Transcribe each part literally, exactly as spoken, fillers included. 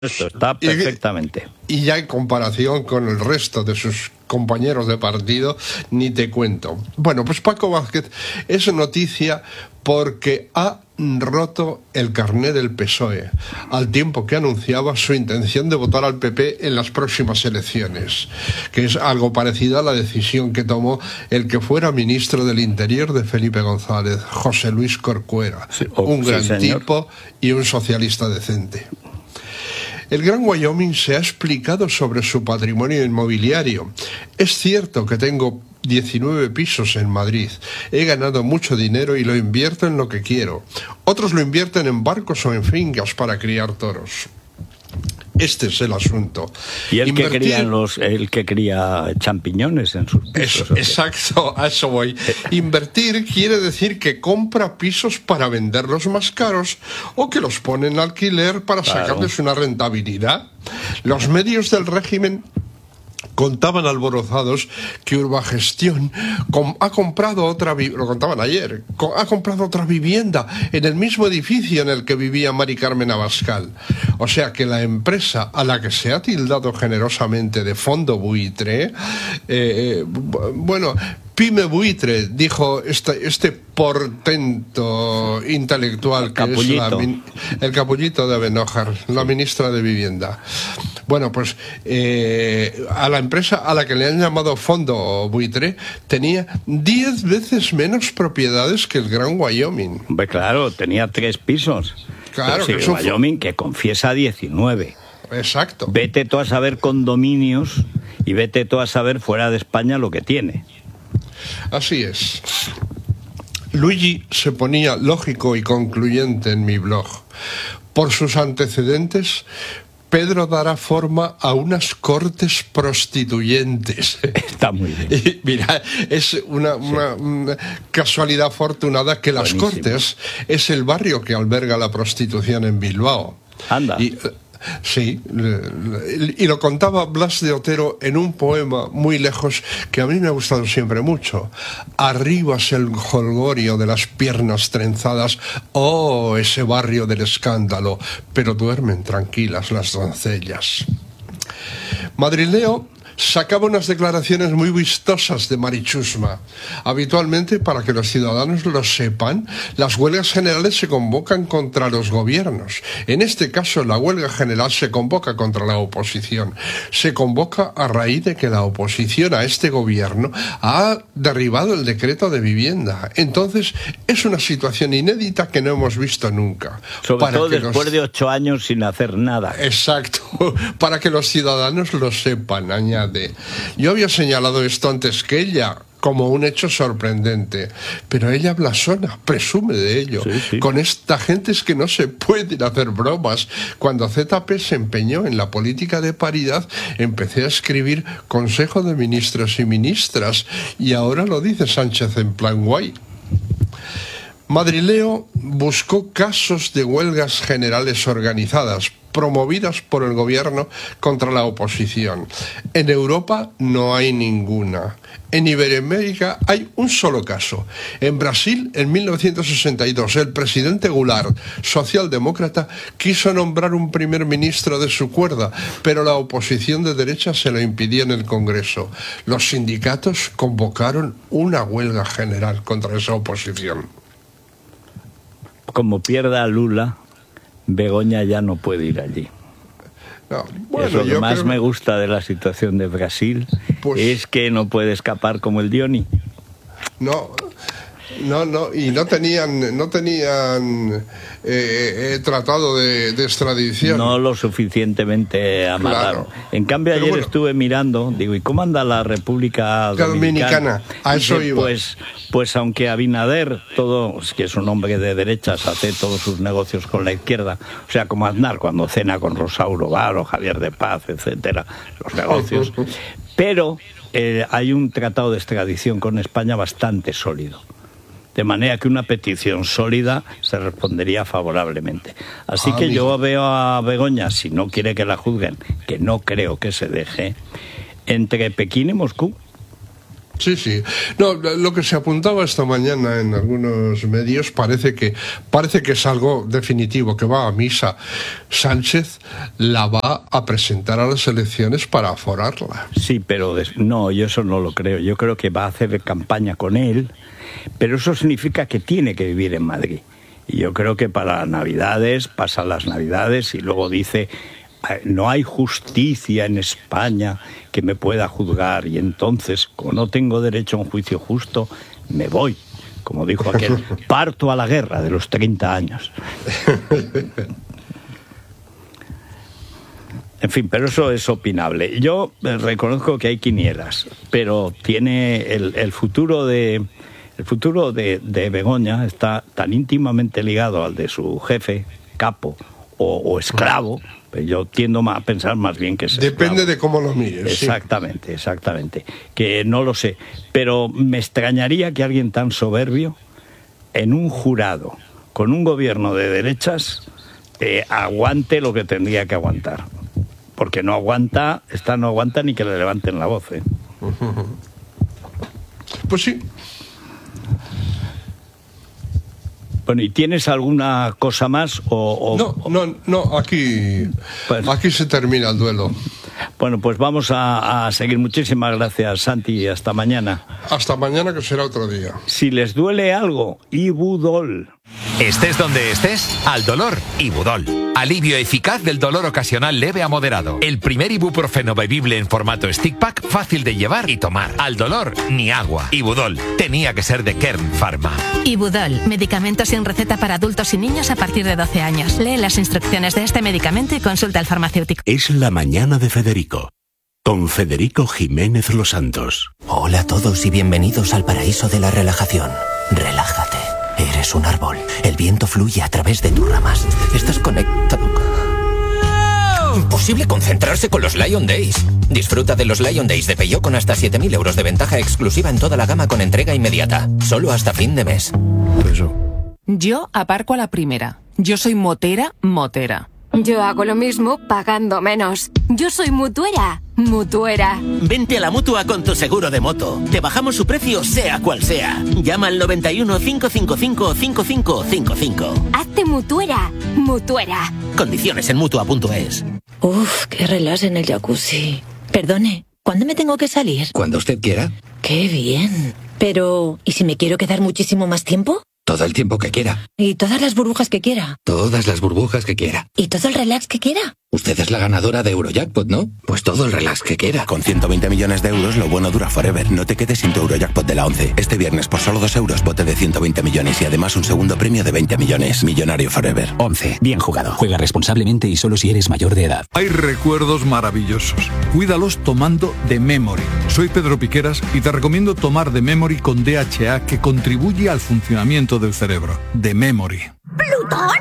Esto está perfectamente. Y, y ya en comparación con el resto de sus compañeros de partido, ni te cuento. Bueno, pues Paco Vázquez es noticia porque ha roto el carné del P S O E, al tiempo que anunciaba su intención de votar al P P en las próximas elecciones, que es algo parecido a la decisión que tomó el que fuera ministro del Interior de Felipe González, José Luis Corcuera, sí, oh, un gran sí, tipo y un socialista decente. El Gran Wyoming se ha explicado sobre su patrimonio inmobiliario. Es cierto que tengo diecinueve pisos en Madrid. He ganado mucho dinero y lo invierto en lo que quiero. Otros lo invierten en barcos o en fincas para criar toros. Este es el asunto. Y el Invertir... que cría los, el que cría champiñones en sus pisos. Eso, exacto, a eso voy. Invertir quiere decir que compra pisos para venderlos más caros o que los pone en alquiler para claro. sacarles una rentabilidad. Los medios del régimen contaban alborozados que Urbagestión com, ha comprado otra, lo contaban ayer, co, ha comprado otra vivienda en el mismo edificio en el que vivía Mari Carmen Abascal. O sea que la empresa a la que se ha tildado generosamente de fondo buitre, eh, eh, bueno, Pyme Buitre, dijo este, este portento intelectual que es la, el capullito de Benójar, la ministra de Vivienda. Bueno, pues eh, a la empresa a la que le han llamado Fondo Buitre tenía diez veces menos propiedades que el Gran Wyoming. Hombre, claro, tenía tres pisos. Claro, que el Wyoming que confiesa diecinueve. Exacto. Vete tú a saber condominios y vete tú a saber fuera de España lo que tiene. Así es. Luigi se ponía lógico y concluyente en mi blog. Por sus antecedentes, Pedro dará forma a unas cortes prostituyentes. Está muy bien. Y mira, es una, sí. una, una casualidad afortunada que las Buenísimo. Cortes es el barrio que alberga la prostitución en Bilbao. Anda. Y, sí, y lo contaba Blas de Otero en un poema muy lejos que a mí me ha gustado siempre mucho. Arriba es el jolgorio de las piernas trenzadas, oh, ese barrio del escándalo, pero duermen tranquilas las doncellas. Madrileo sacaba unas declaraciones muy vistosas de Marichusma. Habitualmente, para que los ciudadanos lo sepan, las huelgas generales se convocan contra los gobiernos. En este caso, la huelga general se convoca contra la oposición. Se convoca a raíz de que la oposición a este gobierno ha derribado el decreto de vivienda. Entonces, es una situación inédita que no hemos visto nunca. Sobre para todo después los... de ocho años sin hacer nada. Exacto. Para que los ciudadanos lo sepan, añade. Yo había señalado esto antes que ella como un hecho sorprendente, pero ella blasona, presume de ello. Sí, sí. Con esta gente es que no se pueden hacer bromas. Cuando Z P se empeñó en la política de paridad, empecé a escribir Consejo de Ministros y Ministras, y ahora lo dice Sánchez en plan guay. Madrileo buscó casos de huelgas generales organizadas, promovidas por el gobierno contra la oposición. En Europa no hay ninguna. En Iberoamérica hay un solo caso. En Brasil, en mil novecientos sesenta y dos, el presidente Goulart, socialdemócrata, quiso nombrar un primer ministro de su cuerda, pero la oposición de derecha se lo impidió en el Congreso. Los sindicatos convocaron una huelga general contra esa oposición. Como pierda a Lula, Begoña ya no puede ir allí. No, bueno, es lo que más creo... me gusta de la situación de Brasil, pues... es que no puede escapar como el Dioni. No, no, no, y no tenían, no tenían eh, eh, tratado de, de extradición. No lo suficientemente amarrado. Claro. En cambio, ayer bueno, estuve mirando, digo, ¿y cómo anda la República Dominicana? Dominicana, a eso Dice, iba. Pues, pues aunque Abinader, todo, que es un hombre de derechas, hace todos sus negocios con la izquierda, o sea, como Aznar cuando cena con Rosauro Bar o Javier de Paz, etcétera, los negocios, pero eh, hay un tratado de extradición con España bastante sólido. De manera que una petición sólida se respondería favorablemente. Así ah, que amigo. Yo veo a Begoña, si no quiere que la juzguen, que no creo que se deje, entre Pekín y Moscú. Sí, sí. No, lo que se apuntaba esta mañana en algunos medios parece que parece que es algo definitivo, que va a misa. Sánchez la va a presentar a las elecciones para aforarla. Sí, pero des- no, yo eso no lo creo. Yo creo que va a hacer campaña con él, pero eso significa que tiene que vivir en Madrid. Y yo creo que para Navidades, pasa las Navidades y luego dice: no hay justicia en España que me pueda juzgar, y entonces, como no tengo derecho a un juicio justo, me voy. Como dijo aquel, parto a la guerra de los treinta años. En fin, pero eso es opinable. Yo reconozco que hay quinielas, pero tiene el, el futuro de el futuro de, de Begoña está tan íntimamente ligado al de su jefe, capo o, o esclavo. Pero yo tiendo a pensar más bien que es Depende esclavo. de cómo lo mires. Exactamente, sí. exactamente. Que no lo sé. Pero me extrañaría que alguien tan soberbio, en un jurado, con un gobierno de derechas, eh, aguante lo que tendría que aguantar. Porque no aguanta, esta no aguanta ni que le levanten la voz, ¿eh? Pues sí. Bueno, ¿y tienes alguna cosa más? O, o, No, no, no, aquí, pues, aquí se termina el duelo. Bueno, pues vamos a, a seguir. Muchísimas gracias, Santi, y hasta mañana. Hasta mañana, que será otro día. Si les duele algo, Ibudol. Estés donde estés, al dolor, Ibudol. Alivio eficaz del dolor ocasional leve a moderado. El primer ibuprofeno bebible en formato stick pack, fácil de llevar y tomar. Al dolor, ni agua. Ibudol. Tenía que ser de Kern Pharma. Ibudol, medicamento sin receta para adultos y niños a partir de doce años. Lee las instrucciones de este medicamento y consulta al farmacéutico. Es la mañana de Federico, con Federico Jiménez Los Santos. Hola a todos y bienvenidos al paraíso de la relajación. Relájate. Eres un árbol. El viento fluye a través de tus ramas. Estás conectado. Imposible concentrarse con los Lion Days. Disfruta de los Lion Days de Peugeot con hasta siete mil euros de ventaja exclusiva en toda la gama con entrega inmediata. Solo hasta fin de mes. Eso. Yo aparco a la primera. Yo soy motera, motera. Yo hago lo mismo pagando menos. Yo soy mutuera, mutuera. Vente a la Mutua con tu seguro de moto. Te bajamos su precio sea cual sea. Llama al noventa y uno, cinco cinco cinco, cinco cinco cinco cinco. Hazte mutuera, mutuera. Condiciones en mutua punto es. Uf, qué relax en el jacuzzi. Perdone, ¿cuándo me tengo que salir? Cuando usted quiera. Qué bien. Pero, ¿y si me quiero quedar muchísimo más tiempo? Todo el tiempo que quiera. ¿Y todas las burbujas que quiera? Todas las burbujas que quiera. ¿Y todo el relax que quiera? Usted es la ganadora de Eurojackpot, ¿no? Pues todo el relax que quiera. Con ciento veinte millones de euros, lo bueno dura forever. No te quedes sin tu Eurojackpot de la once. Este viernes, por solo dos euros, bote de ciento veinte millones y además un segundo premio de veinte millones. Millonario forever. once. Bien jugado. Juega responsablemente y solo si eres mayor de edad. Hay recuerdos maravillosos. Cuídalos tomando The Memory. Soy Pedro Piqueras y te recomiendo tomar The Memory con D H A, que contribuye al funcionamiento del cerebro. The Memory. ¿Plutón?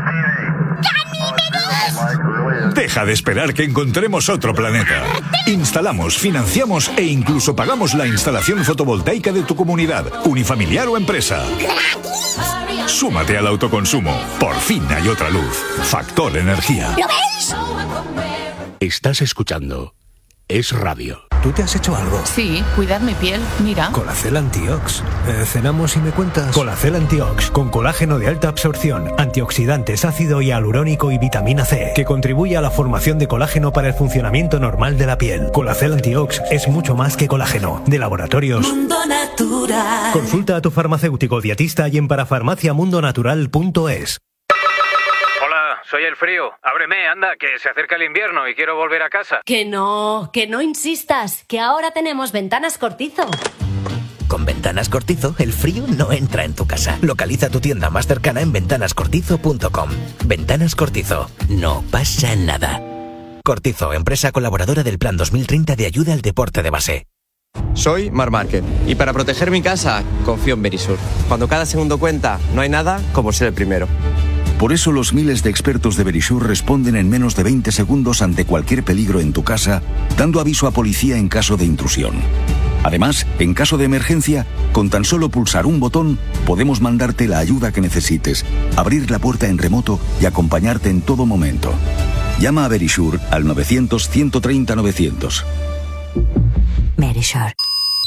Deja de esperar que encontremos otro planeta. Instalamos, financiamos e incluso pagamos la instalación fotovoltaica de tu comunidad, unifamiliar o empresa. Súmate al autoconsumo. Por fin hay otra luz. Factor Energía. ¿Lo veis? Estás escuchando Es Radio. ¿Tú te has hecho algo? Sí, cuidar mi piel, mira. Colacel Antiox. Eh, cenamos y me cuentas. Colacel Antiox, con colágeno de alta absorción, antioxidantes, ácido hialurónico y vitamina C, que contribuye a la formación de colágeno para el funcionamiento normal de la piel. Colacel Antiox es mucho más que colágeno. De Laboratorios Mundo Natural. Consulta a tu farmacéutico dietista y en parafarmacia mundo natural punto es. Soy el frío. Ábreme, anda, que se acerca el invierno y quiero volver a casa. Que no, que no insistas, que ahora tenemos Ventanas Cortizo. Con Ventanas Cortizo, el frío no entra en tu casa. Localiza tu tienda más cercana en ventanas cortizo punto com. Ventanas Cortizo. No pasa nada. Cortizo, empresa colaboradora del Plan dos mil treinta de ayuda al deporte de base. Soy Mar Márquez y para proteger mi casa confío en Verisur. Cuando cada segundo cuenta, no hay nada como ser el primero. Por eso los miles de expertos de Verisur responden en menos de veinte segundos ante cualquier peligro en tu casa, dando aviso a policía en caso de intrusión. Además, en caso de emergencia, con tan solo pulsar un botón, podemos mandarte la ayuda que necesites, abrir la puerta en remoto y acompañarte en todo momento. Llama a Verisur al novecientos, ciento treinta, novecientos. Verisur.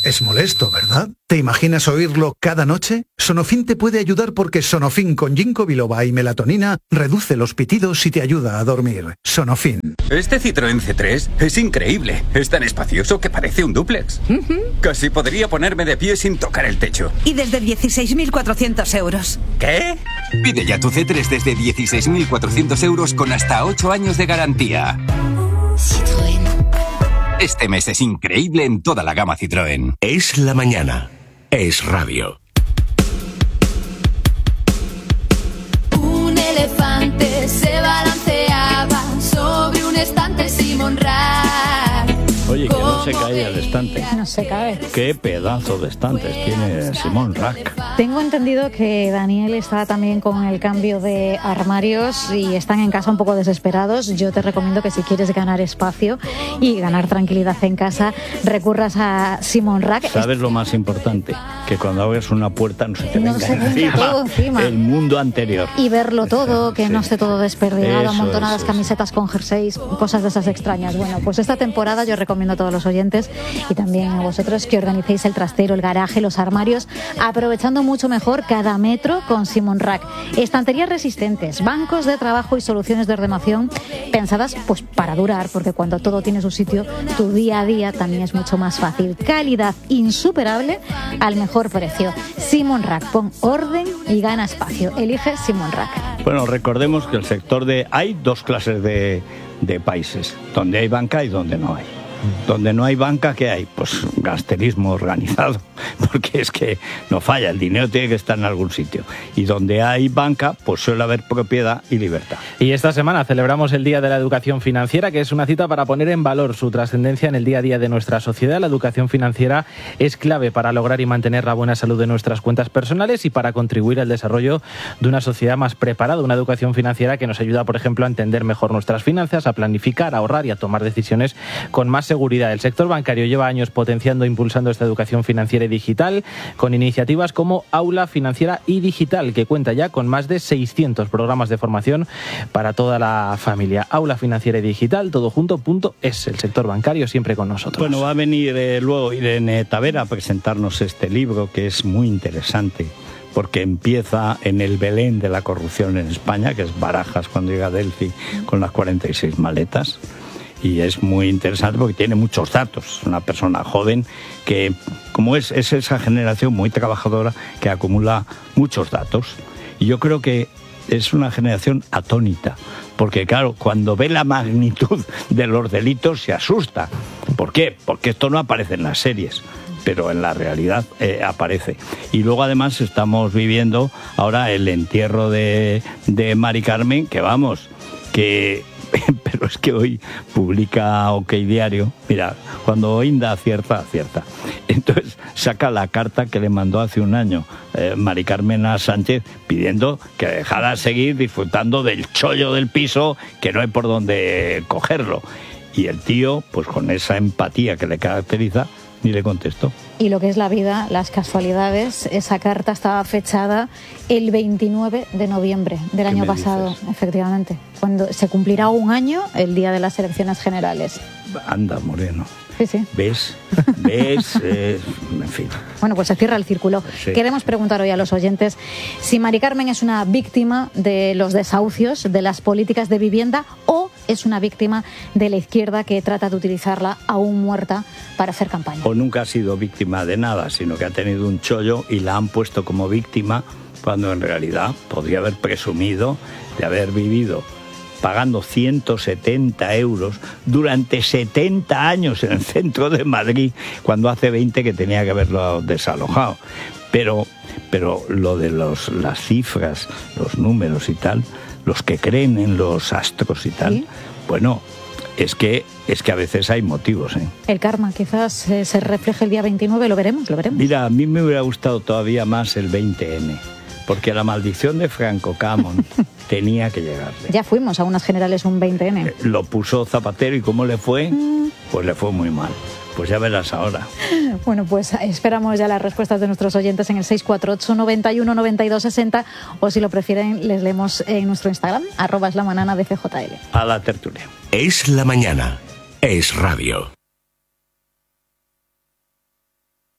Es molesto, ¿verdad? ¿Te imaginas oírlo cada noche? Sonofin te puede ayudar porque Sonofin con ginkgo biloba y melatonina reduce los pitidos y te ayuda a dormir. Sonofin. Este Citroën C tres es increíble. Es tan espacioso que parece un dúplex. Uh-huh. Casi podría ponerme de pie sin tocar el techo. Y desde dieciséis mil cuatrocientos euros. ¿Qué? Pide ya tu C tres desde dieciséis mil cuatrocientos euros con hasta ocho años de garantía. Citroën. Este mes es increíble en toda la gama Citroën. Es la mañana. Es radio. Un elefante se balanceaba sobre un estante Simon Rack. Oye, que no se cae el estante. No se cae. Qué pedazo de estantes tiene Simon Rack. Tengo entendido que Daniel está también con el cambio de armarios y están en casa un poco desesperados. Yo te recomiendo que si quieres ganar espacio y ganar tranquilidad en casa, recurras a Simon Rack. ¿Sabes lo más importante? Que cuando abres una puerta no se te no venga se encima, todo encima el mundo anterior. Y verlo todo, que sí. no esté todo desperdigado, Eso, amontonadas eso, camisetas con jerseys, cosas de esas extrañas. Bueno, pues esta temporada yo recomiendo a todos los oyentes y también a vosotros que organicéis el trastero, el garaje, los armarios, aprovechando mucho mejor cada metro con Simon Rack. Estanterías resistentes, bancos de trabajo y soluciones de ordenación pensadas pues para durar, porque cuando todo tiene su sitio, tu día a día también es mucho más fácil. Calidad insuperable al mejor precio. Simon Rack, pon orden y gana espacio. Elige Simon Rack. Bueno, recordemos que el sector de... Hay dos clases de, de países, donde hay banca y donde no hay. Donde no hay banca, ¿qué hay? Pues gangsterismo organizado, porque es que no falla, el dinero tiene que estar en algún sitio. Y donde hay banca, pues suele haber propiedad y libertad. Y esta semana celebramos el Día de la Educación Financiera, que es una cita para poner en valor su trascendencia en el día a día de nuestra sociedad. La educación financiera es clave para lograr y mantener la buena salud de nuestras cuentas personales y para contribuir al desarrollo de una sociedad más preparada. Una educación financiera que nos ayuda, por ejemplo, a entender mejor nuestras finanzas, a planificar, a ahorrar y a tomar decisiones con más seguridad. El sector bancario lleva años potenciando e impulsando esta educación financiera y digital con iniciativas como Aula Financiera y Digital, que cuenta ya con más de seiscientos programas de formación para toda la familia. Aula Financiera y Digital, todo junto, punto es. El sector bancario siempre con nosotros. Bueno, va a venir eh, luego Irene Tavera a presentarnos este libro, que es muy interesante, porque empieza en el Belén de la corrupción en España, que es Barajas cuando llega a Delphi con las cuarenta y seis maletas. Y es muy interesante porque tiene muchos datos. Es una persona joven que, como es, es esa generación muy trabajadora que acumula muchos datos. Y yo creo que es una generación atónita, porque claro, cuando ve la magnitud de los delitos se asusta. ¿Por qué? Porque esto no aparece en las series, pero en la realidad eh, aparece. Y luego además estamos viviendo ahora el entierro de, de Mari Carmen, que vamos, que... pero es que hoy publica OK Diario, mira, cuando Inda acierta, acierta. Entonces saca la carta que le mandó hace un año eh, Mari Carmen a Sánchez pidiendo que dejara seguir disfrutando del chollo del piso, que no hay por dónde cogerlo. Y el tío, pues con esa empatía que le caracteriza, ni le contestó. Y lo que es la vida, las casualidades, esa carta estaba fechada el veintinueve de noviembre del año pasado, dices? Efectivamente, cuando se cumplirá un año el día de las elecciones generales. Anda, Moreno. Sí, sí. ¿Ves? ¿Ves? Eh, en fin. Bueno, pues se cierra el círculo. Sí. Queremos preguntar hoy a los oyentes si Mari Carmen es una víctima de los desahucios, de las políticas de vivienda, o es una víctima de la izquierda que trata de utilizarla aún muerta para hacer campaña. O nunca ha sido víctima de nada, sino que ha tenido un chollo y la han puesto como víctima cuando en realidad podría haber presumido de haber vivido pagando ciento setenta euros durante setenta años en el centro de Madrid, cuando hace veinte que tenía que haberlo desalojado. Pero, pero lo de los, las cifras, los números y tal, los que creen en los astros y tal, ¿sí? Bueno, es que, es que a veces hay motivos, ¿eh? El karma quizás eh, se refleje el día veintinueve, lo veremos, lo veremos. Mira, a mí me hubiera gustado todavía más el veinte ene. Porque la maldición de Franco Camon tenía que llegarle. Ya fuimos a unas generales un veinte ene. Eh, lo puso Zapatero y ¿cómo le fue? Mm. Pues le fue muy mal. Pues ya verás ahora. Bueno, pues esperamos ya las respuestas de nuestros oyentes en el seis cuatro ocho, noventa y uno, noventa y dos, sesenta, o si lo prefieren les leemos en nuestro Instagram, arroba es la manana de C J L. A la tertulia. Es la mañana. Es radio.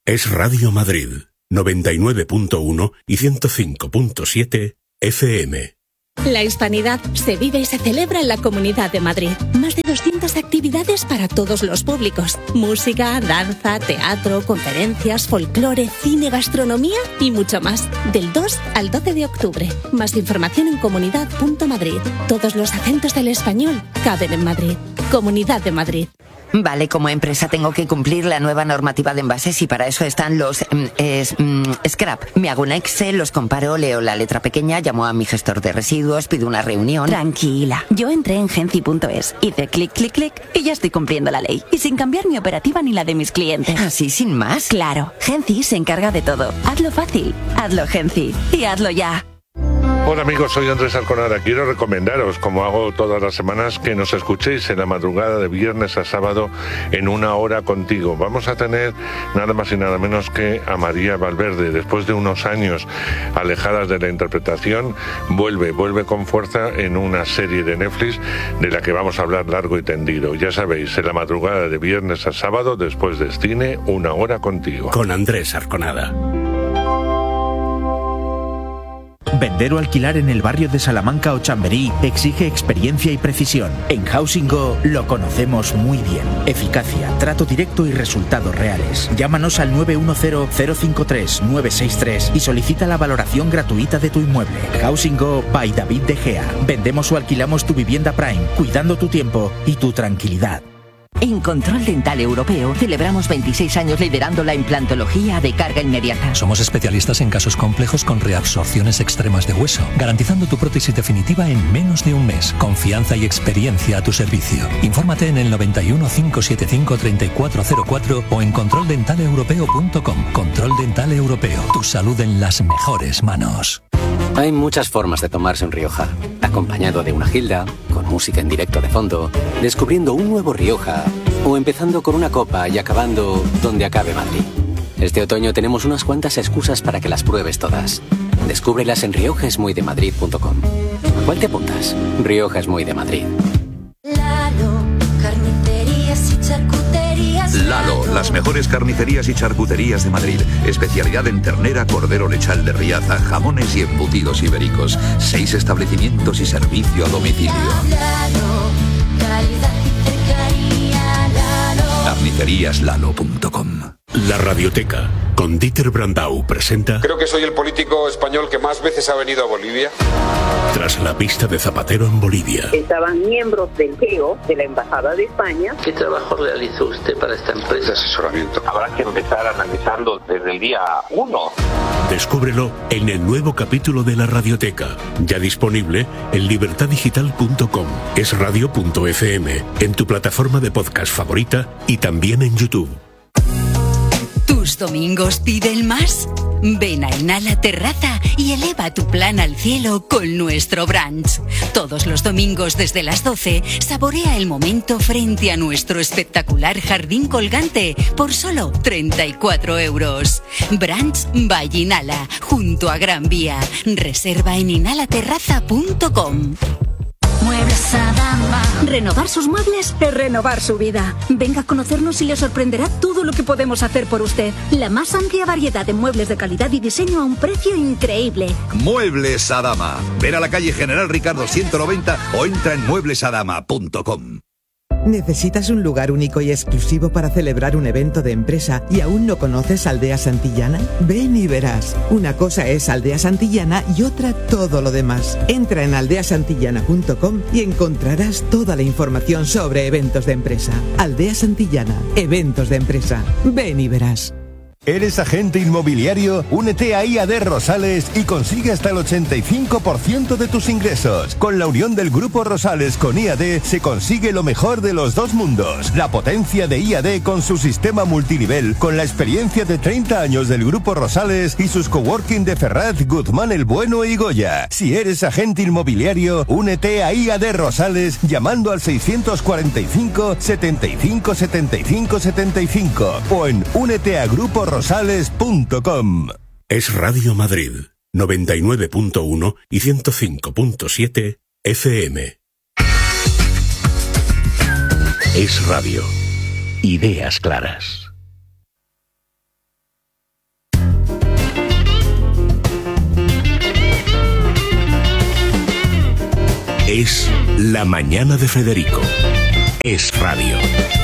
Es Radio Madrid, noventa y nueve punto uno y ciento cinco punto siete F M. La Hispanidad se vive y se celebra en la Comunidad de Madrid. Más de doscientas actividades para todos los públicos. Música, danza, teatro, conferencias, folclore, cine, gastronomía y mucho más. Del dos al doce de octubre. Más información en comunidad punto madrid. Todos los acentos del español caben en Madrid. Comunidad de Madrid. Vale, como empresa tengo que cumplir la nueva normativa de envases y para eso están los mm, es, mm, scrap. Me hago un Excel, los comparo, leo la letra pequeña, llamo a mi gestor de residuos, pido una reunión. Tranquila, yo entré en genci punto es, hice clic, clic, clic y ya estoy cumpliendo la ley. Y sin cambiar mi operativa ni la de mis clientes. ¿Así sin más? Claro, Genci se encarga de todo. Hazlo fácil, hazlo Genci y hazlo ya. Hola amigos, soy Andrés Arconada. Quiero recomendaros, como hago todas las semanas, que nos escuchéis en la madrugada de viernes a sábado en Una Hora Contigo. Vamos a tener nada más y nada menos que a María Valverde. Después de unos años alejadas de la interpretación, vuelve, vuelve con fuerza en una serie de Netflix de la que vamos a hablar largo y tendido. Ya sabéis, en la madrugada de viernes a sábado, después de cine, Una Hora Contigo. Con Andrés Arconada. Vender o alquilar en el barrio de Salamanca o Chamberí exige experiencia y precisión. En Housing Go lo conocemos muy bien. Eficacia, trato directo y resultados reales. Llámanos al nueve uno cero, cero cinco tres, nueve seis tres y solicita la valoración gratuita de tu inmueble. Housing Go by David De Gea. Vendemos o alquilamos tu vivienda Prime, cuidando tu tiempo y tu tranquilidad. En Control Dental Europeo celebramos veintiséis años liderando la implantología de carga inmediata. Somos especialistas en casos complejos con reabsorciones extremas de hueso, garantizando tu prótesis definitiva en menos de un mes. Confianza y experiencia a tu servicio. Infórmate en el noventa y uno, cinco siete cinco, treinta y cuatro cero cuatro o en control dental europeo punto com. Control Dental Europeo. Tu salud en las mejores manos. Hay muchas formas de tomarse un Rioja. Acompañado de una gilda, con música en directo de fondo, descubriendo un nuevo Rioja, o empezando con una copa y acabando donde acabe Madrid. Este otoño tenemos unas cuantas excusas para que las pruebes todas. Descúbrelas en rioja es muy de madrid punto com. ¿Cuál te apuntas? Rioja es muy de Madrid. Lalo, carnicerías y charcuterías. Lalo, las mejores carnicerías y charcuterías de Madrid. Especialidad en ternera, cordero lechal de Riaza, jamones y embutidos ibéricos. Seis establecimientos y servicio a domicilio. Lalo, calidad y cercanía. Lalo. carnicerías lalo punto com. La Radioteca, con Dieter Brandau, presenta... Creo que soy el político español que más veces ha venido a Bolivia. Tras la pista de Zapatero en Bolivia. Estaban miembros del G E O, de la Embajada de España. ¿Qué trabajo realizó usted para esta empresa? De asesoramiento. Habrá que empezar analizando desde el día uno. Descúbrelo en el nuevo capítulo de La Radioteca, ya disponible en libertad digital punto com, es radio punto efe eme, en tu plataforma de podcast favorita y también en YouTube. ¿Tus domingos piden más? Ven a Inhala Terraza y eleva tu plan al cielo con nuestro brunch. Todos los domingos desde las doce, saborea el momento frente a nuestro espectacular jardín colgante por solo treinta y cuatro euros. Brunch by Inhala, junto a Gran Vía. Reserva en inhala terraza punto com. Muebles Adama. Renovar sus muebles es renovar su vida. Venga a conocernos y le sorprenderá todo lo que podemos hacer por usted. La más amplia variedad de muebles de calidad y diseño a un precio increíble. Muebles Adama. Ven a la calle General Ricardo ciento noventa o entra en muebles adama punto com. ¿Necesitas un lugar único y exclusivo para celebrar un evento de empresa y aún no conoces Aldea Santillana? Ven y verás. Una cosa es Aldea Santillana y otra todo lo demás. Entra en aldea santillana punto com y encontrarás toda la información sobre eventos de empresa. Aldea Santillana, eventos de empresa. Ven y verás. ¿Eres agente inmobiliario? Únete a I A D Rosales y consigue hasta el ochenta y cinco por ciento de tus ingresos. Con la unión del Grupo Rosales con I A D se consigue lo mejor de los dos mundos. La potencia de I A D con su sistema multinivel, con la experiencia de treinta años del Grupo Rosales y sus coworking de Ferraz, Guzmán el Bueno y Goya. Si eres agente inmobiliario, únete a I A D Rosales llamando al seiscientos cuarenta y cinco, setenta y cinco, setenta y cinco, setenta y cinco o en únete a Grupo rosales punto com. Es Radio Madrid, noventa y nueve punto uno y ciento cinco punto siete F M. Es Radio. Ideas claras. Es La Mañana de Federico. Es radio.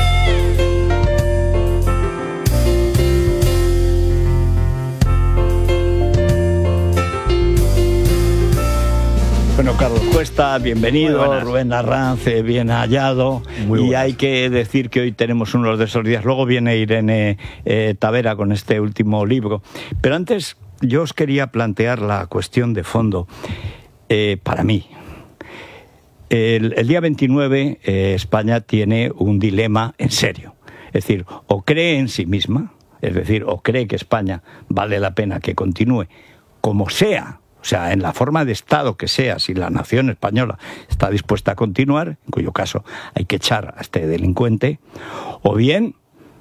Bueno, Carlos Cuesta, bienvenido, Rubén Arranz, bien hallado. Muy y buenas. Hay que decir que hoy tenemos uno de esos días. Luego viene Irene eh, Tavera con este último libro. Pero antes yo os quería plantear la cuestión de fondo. Eh, para mí, el, el día veintinueve eh, España tiene un dilema en serio. Es decir, o cree en sí misma, es decir, o cree que España vale la pena que continúe como sea, o sea, en la forma de Estado que sea, si la nación española está dispuesta a continuar, en cuyo caso hay que echar a este delincuente, o bien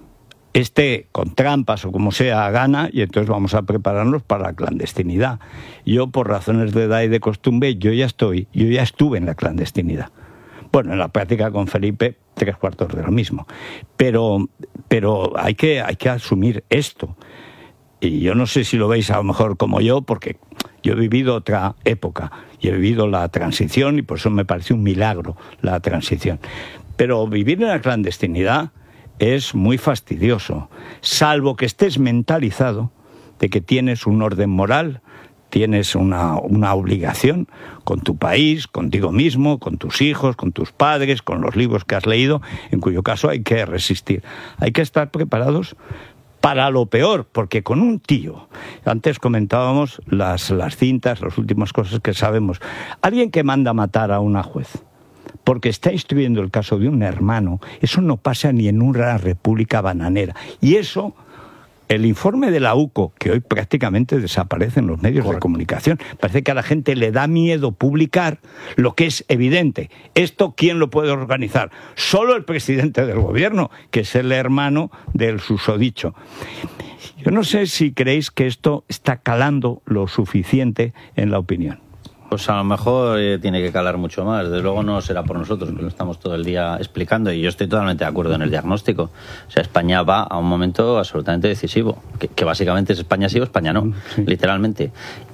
esté con trampas o como sea gana, y entonces vamos a prepararnos para la clandestinidad. Yo, por razones de edad y de costumbre, yo ya estoy, yo ya estuve en la clandestinidad. Bueno, en la práctica con Felipe, tres cuartos de lo mismo. Pero, pero hay que, hay que asumir esto. Y yo no sé si lo veis a lo mejor como yo, porque yo he vivido otra época y he vivido la transición y por eso me parece un milagro la transición. Pero vivir en la clandestinidad es muy fastidioso, salvo que estés mentalizado de que tienes un orden moral, tienes una, una obligación con tu país, contigo mismo, con tus hijos, con tus padres, con los libros que has leído, en cuyo caso hay que resistir. Hay que estar preparados para lo peor, porque con un tío, antes comentábamos las, las cintas, las últimas cosas que sabemos, alguien que manda matar a una juez, porque está instruyendo el caso de un hermano, eso no pasa ni en una república bananera. Y eso, el informe de la U C O, que hoy prácticamente desaparece en los medios Correcto. de comunicación, parece que a la gente le da miedo publicar lo que es evidente. ¿Esto quién lo puede organizar? Solo el presidente del gobierno, que es el hermano del susodicho. Yo no sé si creéis que esto está calando lo suficiente en la opinión. Pues a lo mejor eh, tiene que calar mucho más. Desde luego no será por nosotros, que lo estamos todo el día explicando, y yo estoy totalmente de acuerdo en el diagnóstico. O sea, España va a un momento absolutamente decisivo, que, que básicamente es España sí o España no, sí. literalmente.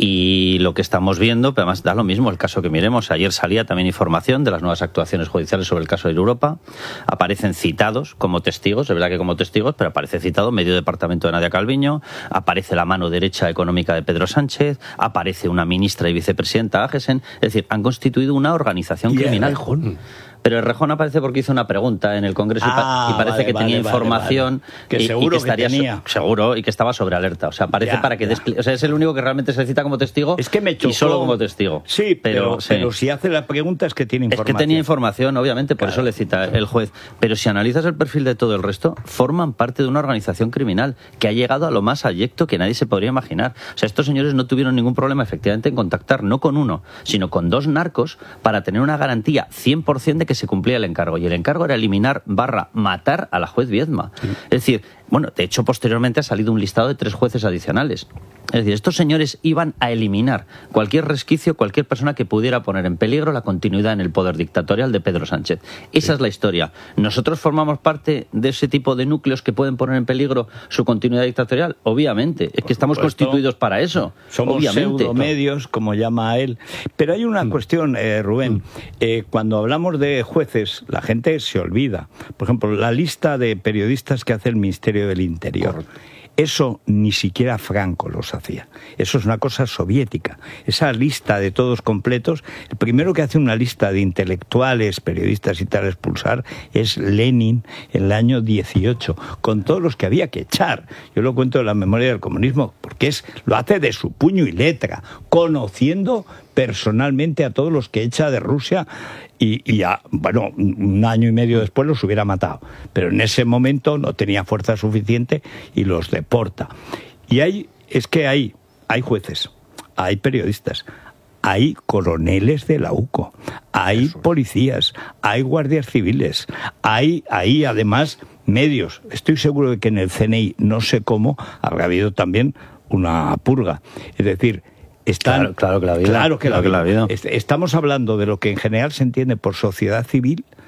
Y lo que estamos viendo, pero además da lo mismo el caso que miremos. Ayer salía también información de las nuevas actuaciones judiciales sobre el caso de Europa. Aparecen citados como testigos, es verdad que como testigos, pero aparece citado medio departamento de Nadia Calviño, aparece la mano derecha económica de Pedro Sánchez, aparece una ministra y vicepresidenta, es decir, han constituido una organización criminal. Errejón. Pero Errejón aparece porque hizo una pregunta en el Congreso ah, y, pa- y parece vale, que tenía vale, información vale, vale. Que y, seguro y que estaría que tenía. So- seguro y que estaba sobre alerta. O sea, aparece ya, para que despl- o sea, es el único que realmente se cita como testigo. Es que me chocó. Y solo como testigo. Sí, pero, pero, sí. pero si hace la pregunta es que tiene información. Es que tenía información, obviamente, por claro. eso le cita el juez. Pero si analizas el perfil de todo el resto, forman parte de una organización criminal que ha llegado a lo más abyecto que nadie se podría imaginar. O sea, estos señores no tuvieron ningún problema efectivamente en contactar no con uno, sino con dos narcos para tener una garantía cien por ciento de que se cumplía el encargo. Y el encargo era eliminar barra matar a la juez Viedma. Sí. Es decir, bueno, de hecho posteriormente ha salido un listado de tres jueces adicionales. Es decir, estos señores iban a eliminar cualquier resquicio, cualquier persona que pudiera poner en peligro la continuidad en el poder dictatorial de Pedro Sánchez. Esa sí. es la historia. ¿Nosotros formamos parte de ese tipo de núcleos que pueden poner en peligro su continuidad dictatorial? Obviamente. Es que estamos constituidos para eso. Somos Obviamente. pseudomedios, como llama él. Pero hay una mm. cuestión, eh, Rubén. Mm. Eh, cuando hablamos de jueces, la gente se olvida. Por ejemplo, la lista de periodistas que hace el Ministerio del Interior. Correcto. Eso ni siquiera Franco los hacía. Eso es una cosa soviética. Esa lista de todos completos, el primero que hace una lista de intelectuales, periodistas y tal expulsar es Lenin en el año dieciocho, con todos los que había que echar. Yo lo cuento en la memoria del comunismo, porque es lo hace de su puño y letra, conociendo personalmente a todos los que echa de Rusia. Y, y ya, bueno, un año y medio después los hubiera matado. Pero en ese momento no tenía fuerza suficiente y los deporta. Y hay, es que hay, hay jueces, hay periodistas, hay coroneles de la U C O, hay Eso. policías, hay guardias civiles, hay, hay además medios. Estoy seguro de que en el C N I, no sé cómo, habrá habido también una purga. Es decir, Están, claro, claro que la vida. Claro que, claro la, que la vida. Estamos hablando de lo que en general se entiende por sociedad civil,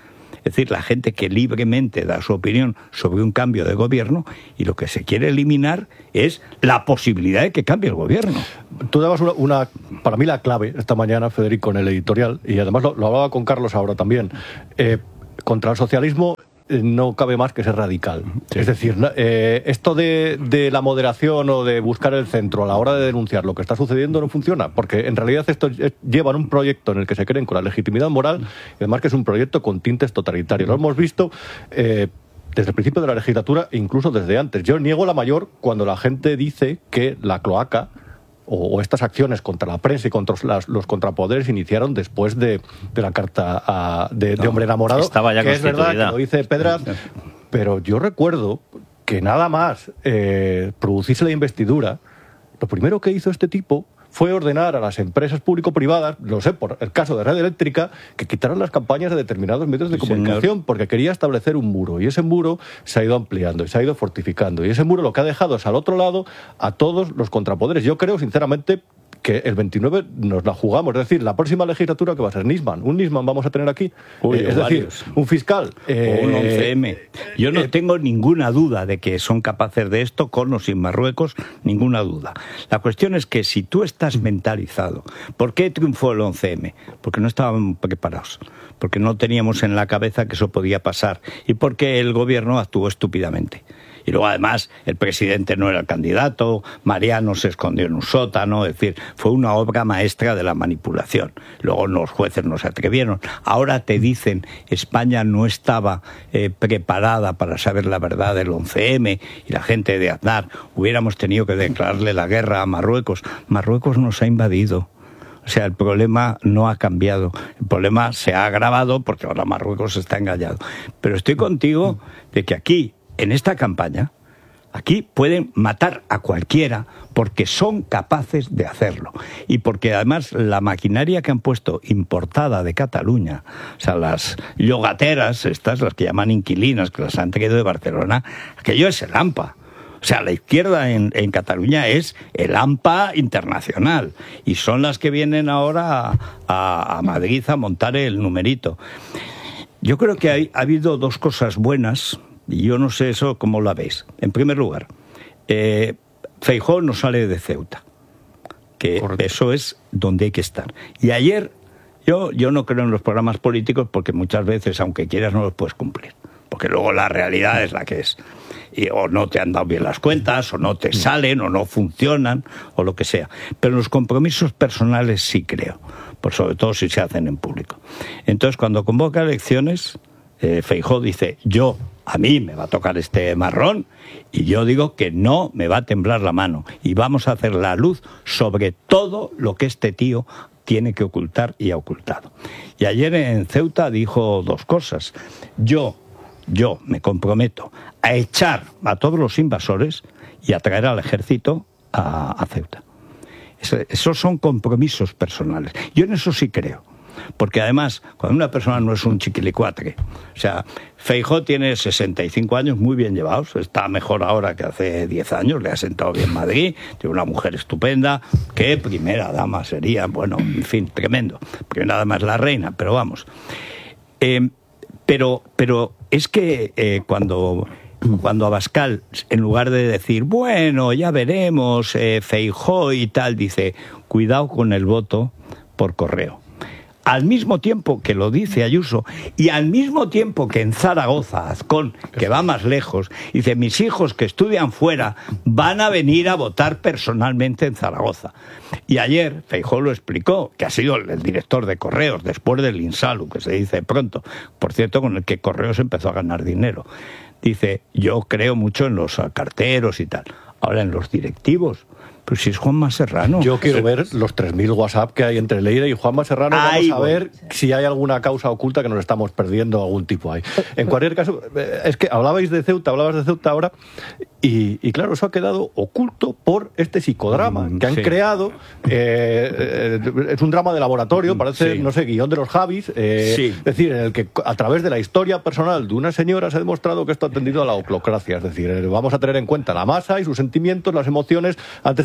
decir, la gente que libremente da su opinión sobre un cambio de gobierno, y lo que se quiere eliminar es la posibilidad de que cambie el gobierno. Tú dabas una, una para mí la clave esta mañana, Federico, en el editorial, y además lo, lo hablaba con Carlos ahora también. Eh, contra el socialismo no cabe más que ser radical. Sí. Es decir, eh, esto de, de la moderación o de buscar el centro a la hora de denunciar lo que está sucediendo no funciona, porque en realidad esto es, llevan un proyecto en el que se creen con la legitimidad moral, y además que es un proyecto con tintes totalitarios. Lo hemos visto eh, desde el principio de la legislatura e incluso desde antes. Yo niego la mayor cuando la gente dice que la cloaca o, o estas acciones contra la prensa y contra las, los contrapoderes iniciaron después de, de la carta a, de, no, de Hombre Enamorado, estaba ya que es verdad que lo dice Pedraz, pero yo recuerdo que nada más eh, producirse la investidura, lo primero que hizo este tipo fue ordenar a las empresas público-privadas, lo sé por el caso de Red Eléctrica, que quitaran las campañas de determinados medios de sí, comunicación, señor. Porque quería establecer un muro, y ese muro se ha ido ampliando y se ha ido fortificando, y ese muro lo que ha dejado es al otro lado a todos los contrapoderes. Yo creo, sinceramente, que el veintinueve nos la jugamos, es decir, la próxima legislatura que va a ser Nisman, un Nisman vamos a tener aquí, Uy, eh, es varios. decir, un fiscal. Eh, o un once eme. Yo no eh, tengo ninguna duda de que son capaces de esto, con o sin Marruecos, ninguna duda. La cuestión es que si tú estás mentalizado, ¿por qué triunfó el once eme? Porque no estaban preparados, porque no teníamos en la cabeza que eso podía pasar, y porque el gobierno actuó estúpidamente. Y luego, además, el presidente no era el candidato, Mariano se escondió en un sótano, es decir, fue una obra maestra de la manipulación. Luego los jueces no se atrevieron. Ahora te dicen, España no estaba eh, preparada para saber la verdad del once eme, y la gente de Aznar, hubiéramos tenido que declararle la guerra a Marruecos. Marruecos nos ha invadido. O sea, el problema no ha cambiado. El problema se ha agravado porque ahora Marruecos está engañado. Pero estoy contigo de que aquí, en esta campaña, aquí pueden matar a cualquiera porque son capaces de hacerlo. Y porque además la maquinaria que han puesto importada de Cataluña, o sea, las llogateras, estas, las que llaman inquilinas, que las han traído de Barcelona, aquello es el AMPA. O sea, la izquierda en, en Cataluña es el AMPA internacional, y son las que vienen ahora a, a, a Madrid a montar el numerito. Yo creo que hay, ha habido dos cosas buenas, y yo no sé eso cómo la veis. En primer lugar, eh, Feijóo no sale de Ceuta, que Correcto. Eso es donde hay que estar. Y ayer, yo, yo no creo en los programas políticos porque muchas veces, aunque quieras, no los puedes cumplir, porque luego la realidad es la que es. Y, o no te han dado bien las cuentas, o no te salen, o no funcionan, o lo que sea. Pero los compromisos personales sí creo, por sobre todo si se hacen en público. Entonces, cuando convoca elecciones, eh, Feijóo dice, yo, a mí me va a tocar este marrón, y yo digo que no me va a temblar la mano, y vamos a hacer la luz sobre todo lo que este tío tiene que ocultar y ha ocultado. Y ayer en Ceuta dijo dos cosas. Yo, yo me comprometo a echar a todos los invasores y a traer al ejército a, a Ceuta. Eso, esos son compromisos personales. Yo en eso sí creo. Porque además, cuando una persona no es un chiquilicuatre, o sea, Feijóo tiene sesenta y cinco años muy bien llevados, está mejor ahora que hace diez años, le ha sentado bien Madrid, tiene una mujer estupenda, que primera dama sería, bueno, en fin, tremendo. Primera dama es la reina, pero vamos. Eh, pero, pero es que eh, cuando... Cuando Abascal, en lugar de decir, bueno, ya veremos, eh, Feijóo y tal, dice, cuidado con el voto por correo. Al mismo tiempo que lo dice Ayuso, y al mismo tiempo que en Zaragoza, Azcón, que va más lejos, dice, mis hijos que estudian fuera van a venir a votar personalmente en Zaragoza. Y ayer Feijóo lo explicó, que ha sido el director de Correos, después del Insalu, que se dice pronto, por cierto, con el que Correos empezó a ganar dinero. Dice, yo creo mucho en los carteros y tal. Ahora, en los directivos, pues si es Juanma Serrano. Yo quiero ver los tres mil WhatsApp que hay entre Leire y Juanma Serrano. Ay, vamos a ver bueno. si hay alguna causa oculta que nos estamos perdiendo, algún tipo ahí. En cualquier caso, es que hablabais de Ceuta, hablabas de Ceuta ahora, y, y claro, eso ha quedado oculto por este psicodrama que han sí. creado. Eh, eh, es un drama de laboratorio, parece, sí. no sé, guión de los Javis. Eh, sí. Es decir, en el que a través de la historia personal de una señora se ha demostrado que esto ha tendido a la oclocracia. Es decir, vamos a tener en cuenta la masa y sus sentimientos, las emociones, antes de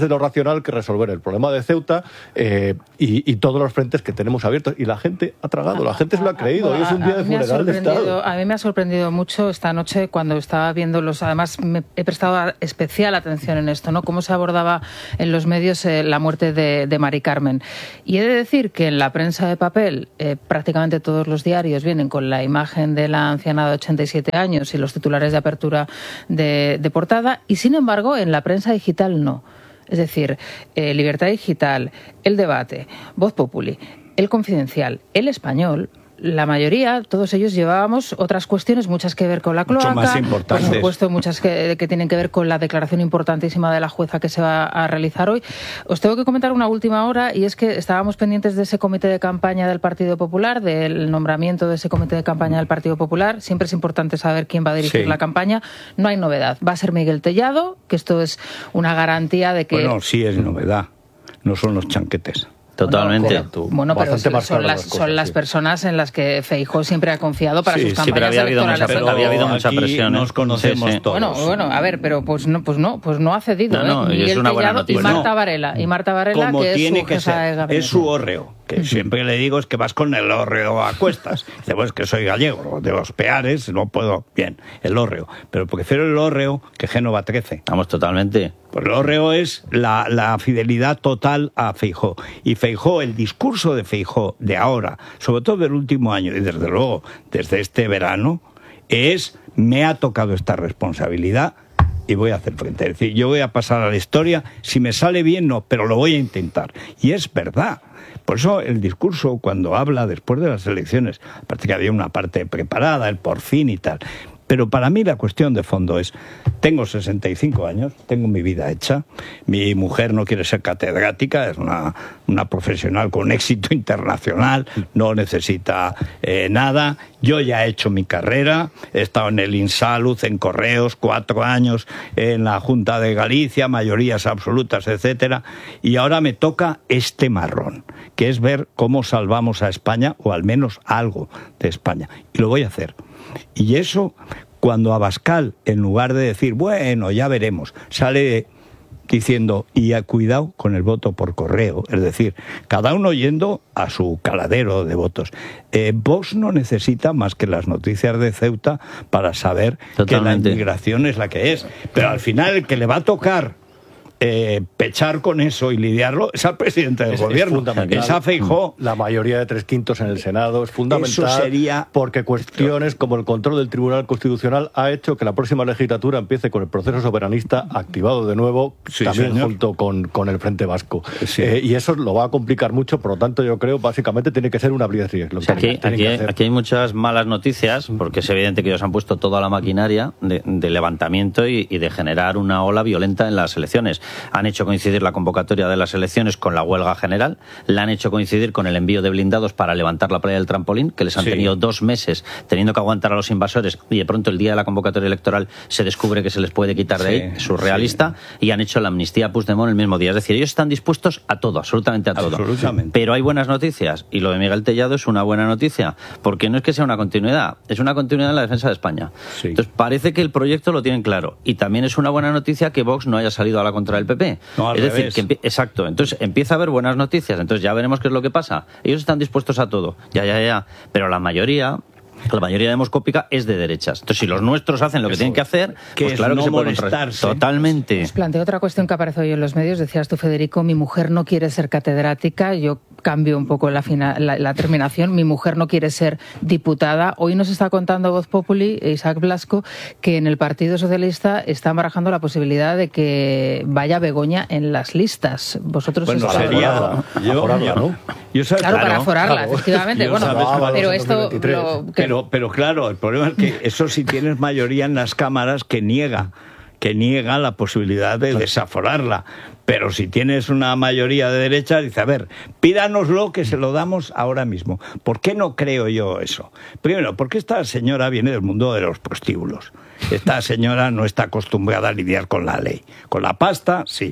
lo racional que resolver el problema de Ceuta eh, y, y todos los frentes que tenemos abiertos. Y la gente ha tragado, la gente se lo ha creído. Hoy es un día de funeral de Estado. A mí me ha sorprendido mucho esta noche cuando estaba viendo los... Además, me he prestado especial atención en esto, ¿no? Cómo se abordaba en los medios eh, la muerte de, de Mari Carmen. Y he de decir que en la prensa de papel eh, prácticamente todos los diarios vienen con la imagen de la anciana de ochenta y siete años y los titulares de apertura de, de portada, y sin embargo en la prensa digital no. Es decir, eh, Libertad Digital, El Debate, Voz Populi, El Confidencial, El Español, la mayoría, todos ellos llevábamos otras cuestiones, muchas que ver con la cloaca, mucho más importantes. Por supuesto, muchas que, que tienen que ver con la declaración importantísima de la jueza que se va a realizar hoy. Os tengo que comentar una última hora, y es que estábamos pendientes de ese comité de campaña del Partido Popular, del nombramiento de ese comité de campaña del Partido Popular. Siempre es importante saber quién va a dirigir Sí. la campaña. No hay novedad. Va a ser Miguel Tellado, que esto es una garantía de que... Bueno, sí es novedad. No son los chanquetes. Totalmente. Bueno, bueno, pero son, son las, cosas, son las sí. personas en las que Feijóo siempre ha confiado para sí, sus sí, campañas pero había habido electorales. mucha, pero había habido mucha presión. Nos conocemos sí, sí. todos. Bueno, bueno, a ver, pero pues no, pues no, pues no ha cedido. No, no, ¿eh? Miguel es una buena Tellado noticia. y Marta Bueno, Varela. Y Marta Varela, como que tiene es su que jefa ser, de gabinete. es su hórreo. Que siempre le digo es que vas con el hórreo a cuestas. Dice, pues que soy gallego, de los Peares, no puedo. Bien, el hórreo. Pero prefiero el hórreo que Génova trece. Vamos, totalmente. Pues el hórreo es la, la fidelidad total a Feijóo. Y Feijóo, el discurso de Feijóo de ahora, sobre todo del último año, y desde luego desde este verano, es: me ha tocado esta responsabilidad y voy a hacer frente. Es decir, yo voy a pasar a la historia, si me sale bien no, pero lo voy a intentar. Y es verdad. Por eso el discurso, cuando habla después de las elecciones, aparte que había una parte preparada, el por fin y tal, pero para mí la cuestión de fondo es: tengo sesenta y cinco años, tengo mi vida hecha, mi mujer no quiere ser catedrática, es una, una profesional con éxito internacional, no necesita eh, nada, yo ya he hecho mi carrera, he estado en el Insalud, en Correos, cuatro años, en la Junta de Galicia, mayorías absolutas, etcétera, y ahora me toca este marrón, que es ver cómo salvamos a España, o al menos algo de España, y lo voy a hacer. Y eso, cuando Abascal, en lugar de decir, bueno, ya veremos, sale diciendo, y a cuidado con el voto por correo, es decir, cada uno yendo a su caladero de votos. Eh, Vox no necesita más que las noticias de Ceuta para saber Totalmente. que la inmigración es la que es. Pero al final el que le va a tocar Eh, pechar con eso y lidiarlo es al presidente del es, gobierno, es, es a Feijóo. La mayoría de tres quintos en el Senado es fundamental. Eso sería... porque cuestiones como el control del Tribunal Constitucional ha hecho que la próxima legislatura empiece con el proceso soberanista activado de nuevo, sí, también señor. junto con, con el Frente Vasco. Sí. Eh, y eso lo va a complicar mucho, por lo tanto yo creo básicamente tiene que ser una blitzkrieg. O sea, aquí, aquí, aquí hay muchas malas noticias, porque es evidente que ellos han puesto toda la maquinaria de, de levantamiento y, y de generar una ola violenta en las elecciones. Han hecho coincidir la convocatoria de las elecciones con la huelga general, la han hecho coincidir con el envío de blindados para levantar la playa del trampolín, que les han sí. tenido dos meses teniendo que aguantar a los invasores, y de pronto el día de la convocatoria electoral se descubre que se les puede quitar de sí, ahí, surrealista, sí. y han hecho la amnistía a Puigdemont el mismo día. Es decir, ellos están dispuestos a todo, absolutamente a todo. Absolutamente. Pero hay buenas noticias, y lo de Miguel Tellado es una buena noticia, porque no es que sea una continuidad, es una continuidad en la defensa de España. Sí. Entonces parece que el proyecto lo tienen claro, y también es una buena noticia que Vox no haya salido a la contra del P P. No, es decir, que exacto, entonces empieza a haber buenas noticias, entonces ya veremos qué es lo que pasa. Ellos están dispuestos a todo, ya, ya, ya, pero la mayoría... La mayoría demoscópica es de derechas. Entonces, si los nuestros hacen lo que Eso, tienen que hacer, que pues claro no que se pueden molestarse. Totalmente. Os planteo otra cuestión que aparece hoy en los medios. Decías tú, Federico, mi mujer no quiere ser catedrática. Yo cambio un poco la, final, la, la terminación. Mi mujer no quiere ser diputada. Hoy nos está contando Voz Populi, Isaac Blasco, que en el Partido Socialista están barajando la posibilidad de que vaya Begoña en las listas. Vosotros bueno, os sería yo, aforarla, ¿no? Yo sabes, claro, claro, para aforarla, claro. efectivamente. Yo bueno, sabes, no, pero esto... Lo, que... pero, pero claro, el problema es que eso si tienes mayoría en las cámaras que niega, que niega la posibilidad de desaforarla. Pero si tienes una mayoría de derecha, dice, a ver, pídanoslo que se lo damos ahora mismo. ¿Por qué no creo yo eso? Primero, porque esta señora viene del mundo de los prostíbulos. Esta señora no está acostumbrada a lidiar con la ley. Con la pasta, sí.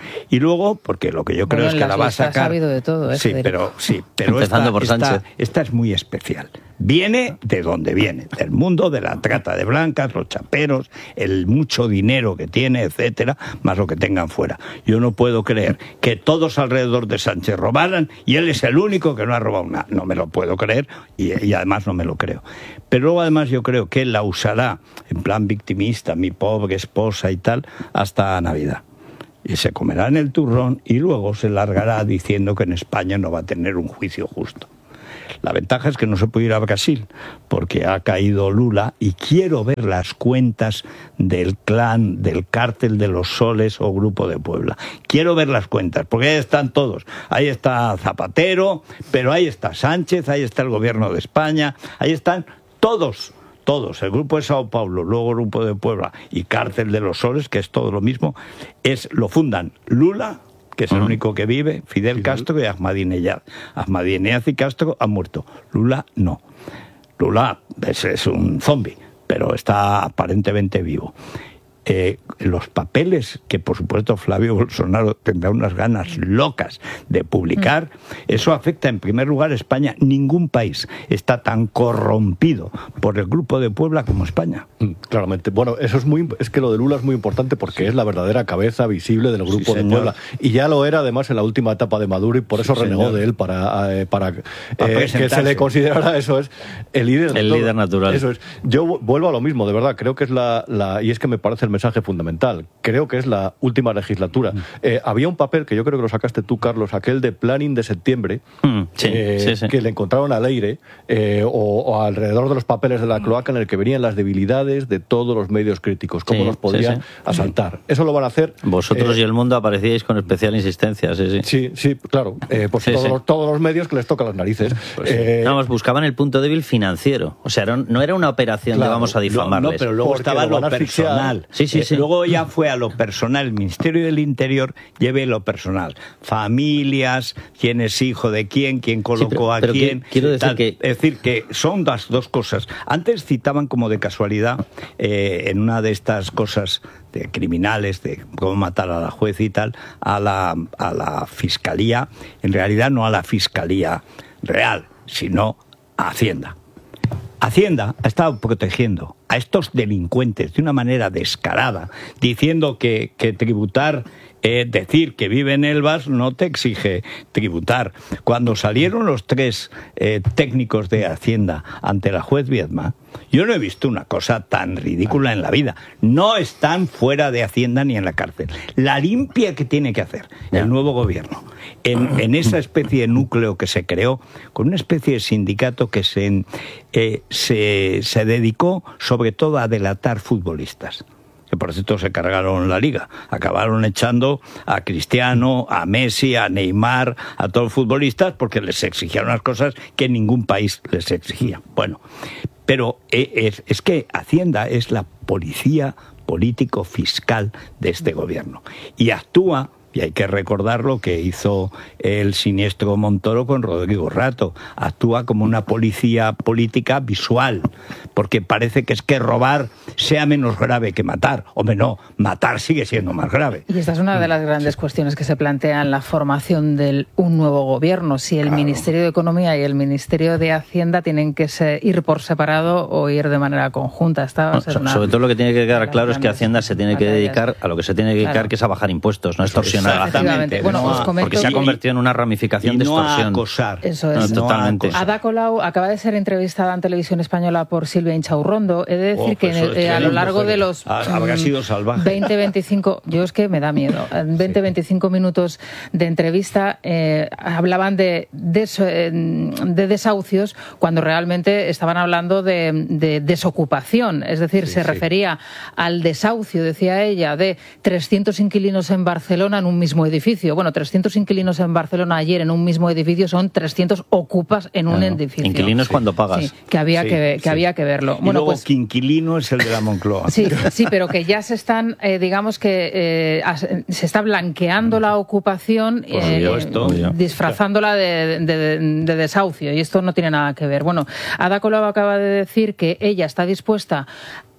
Y luego, porque lo que yo creo bueno, es que la va a listas sacar... ha habido de todo, ¿eh, sí, Federico? pero, sí, pero Empezando esta, por esta- Sánchez. esta es muy especial. Viene de donde viene, del mundo de la trata de blancas, los chaperos, el mucho dinero que tiene, etcétera, más lo que tengan fuera. Yo no puedo creer que todos alrededor de Sánchez robaran y él es el único que no ha robado nada. No me lo puedo creer y, y además no me lo creo. Pero luego además yo creo que él la usará en plan victimista, mi pobre esposa y tal, hasta Navidad. Y se comerá en el turrón y luego se largará diciendo que en España no va a tener un juicio justo. La ventaja es que no se puede ir a Brasil porque ha caído Lula y quiero ver las cuentas del clan, del cártel de los Soles o Grupo de Puebla. Quiero ver las cuentas porque ahí están todos. Ahí está Zapatero, pero ahí está Sánchez, ahí está el gobierno de España, ahí están todos. Todos, el Grupo de Sao Paulo, luego el Grupo de Puebla y Cártel de los Soles, que es todo lo mismo, es lo fundan Lula, que es el único que vive, Fidel Castro y Ahmadinejad. Ahmadinejad y Castro han muerto. Lula no. Lula es, es un zombi, pero está aparentemente vivo. Eh, los papeles que por supuesto Flavio Bolsonaro tendrá unas ganas locas de publicar, eso afecta en primer lugar a España. Ningún país está tan corrompido por el Grupo de Puebla como España. Mm, Claramente. Bueno, eso es muy, es que lo de Lula es muy importante porque sí. es la verdadera cabeza visible del Grupo Sí, de señor. Puebla. Y ya lo era además en la última etapa de Maduro y por eso Sí, renegó señor. de él para, eh, para, Para eh, que se presentarse. le considerara, eso es, el líder. de El todo. líder natural. Eso es. Yo vu- vuelvo a lo mismo, de verdad. Creo que es la, la y es que me parece el mensaje fundamental. Creo que es la última legislatura. Eh, había un papel que yo creo que lo sacaste tú, Carlos, aquel de Planning de septiembre, Mm, sí, eh, sí, sí. que le encontraron a Leire eh, o, o alrededor de los papeles de la cloaca en el que venían las debilidades de todos los medios críticos, cómo Sí, los podían sí, sí. asaltar. Eso lo van a hacer. Vosotros eh, y el mundo aparecíais con especial insistencia, sí, sí. Sí, sí, claro. Eh, pues Sí, todos, sí. Los, todos los medios que les tocan las narices. Pues sí. Eh, Vamos, buscaban el punto débil financiero. O sea, era- no era una operación Claro. de vamos a difamarles. No, pero luego Porque estaba lo lo van a asfixiar. personal. Sí, sí, Eh, sí. Luego ya fue a lo personal. El Ministerio del Interior lleve lo personal. Familias, quién es hijo de quién, quién colocó pero- a pero quién. que- quiero decir tal. que- Es decir, que son las dos cosas. Antes citaban como de casualidad eh, en una de estas cosas de criminales, de cómo matar a la juez y tal, a la, a la fiscalía, en realidad no a la fiscalía real, sino a Hacienda. Hacienda ha estado protegiendo a estos delincuentes de una manera descarada, diciendo que, que tributar, eh, decir que vive en Elvas no te exige tributar. Cuando salieron los tres eh, técnicos de Hacienda ante la juez Viedma, yo no he visto una cosa tan ridícula en la vida. No están fuera de Hacienda ni en la cárcel. La limpia que tiene que hacer el nuevo gobierno en, en esa especie de núcleo que se creó, con una especie de sindicato que se, eh, se, se dedicó sobre todo a delatar futbolistas. Que por cierto se cargaron la liga, acabaron echando a Cristiano, a Messi, a Neymar, a todos los futbolistas porque les exigían unas cosas que ningún país les exigía. Bueno, pero es, es que Hacienda es la policía político-fiscal de este gobierno y actúa. Y hay que recordar lo que hizo el siniestro Montoro con Rodrigo Rato. Actúa como una policía política visual, porque parece que es que robar sea menos grave que matar. Hombre, no, matar sigue siendo más grave. Y esta es una de las grandes cuestiones que se plantea en la formación de un nuevo gobierno. Si el Claro. Ministerio de Economía y el Ministerio de Hacienda tienen que se- ir por separado o ir de manera conjunta. Esta va a No, ser so- una sobre todo lo que tiene que de quedar las claro es que grandes Hacienda se tiene que batallas. dedicar a lo que se tiene que dedicar, Claro. que es a bajar impuestos, no a extorsionar a la gente. Efectivamente. Bueno, no os a- comento Porque se ha que- convertido en una ramificación y de no a extorsión. acosar. Eso No, es. totalmente. No a acosar. Ada Colau acaba de ser entrevistada en Televisión Española por Silvia Inchaurrondo. He de decir Oh, que pues en el- eso es eh, a lo tremendo, largo de Félix. los Ha- habrá mm, sido salvaje. veinte veinticinco, yo es que me da miedo, veinte veinticinco minutos de entrevista eh, hablaban de, des- eh, de desahucios cuando realmente estaban hablando de, de desocupación. Es decir, se refería al desahucio, decía ella, de trescientos inquilinos en Barcelona en un mismo edificio. Bueno, trescientos inquilinos en Barcelona ayer en un mismo edificio son trescientos ocupas en un Claro. edificio. Inquilinos cuando pagas. Sí, que había, Sí, que, que, sí. había que verlo. Y Bueno, luego pues Quinquilino es el de la Moncloa. sí, sí, pero que ya se están, eh, digamos que eh, as- se está blanqueando la ocupación, Por eh, supuesto. disfrazándola de, de- de desahucio, y esto no tiene nada que ver. Bueno, Ada Colau acaba de decir que ella está dispuesta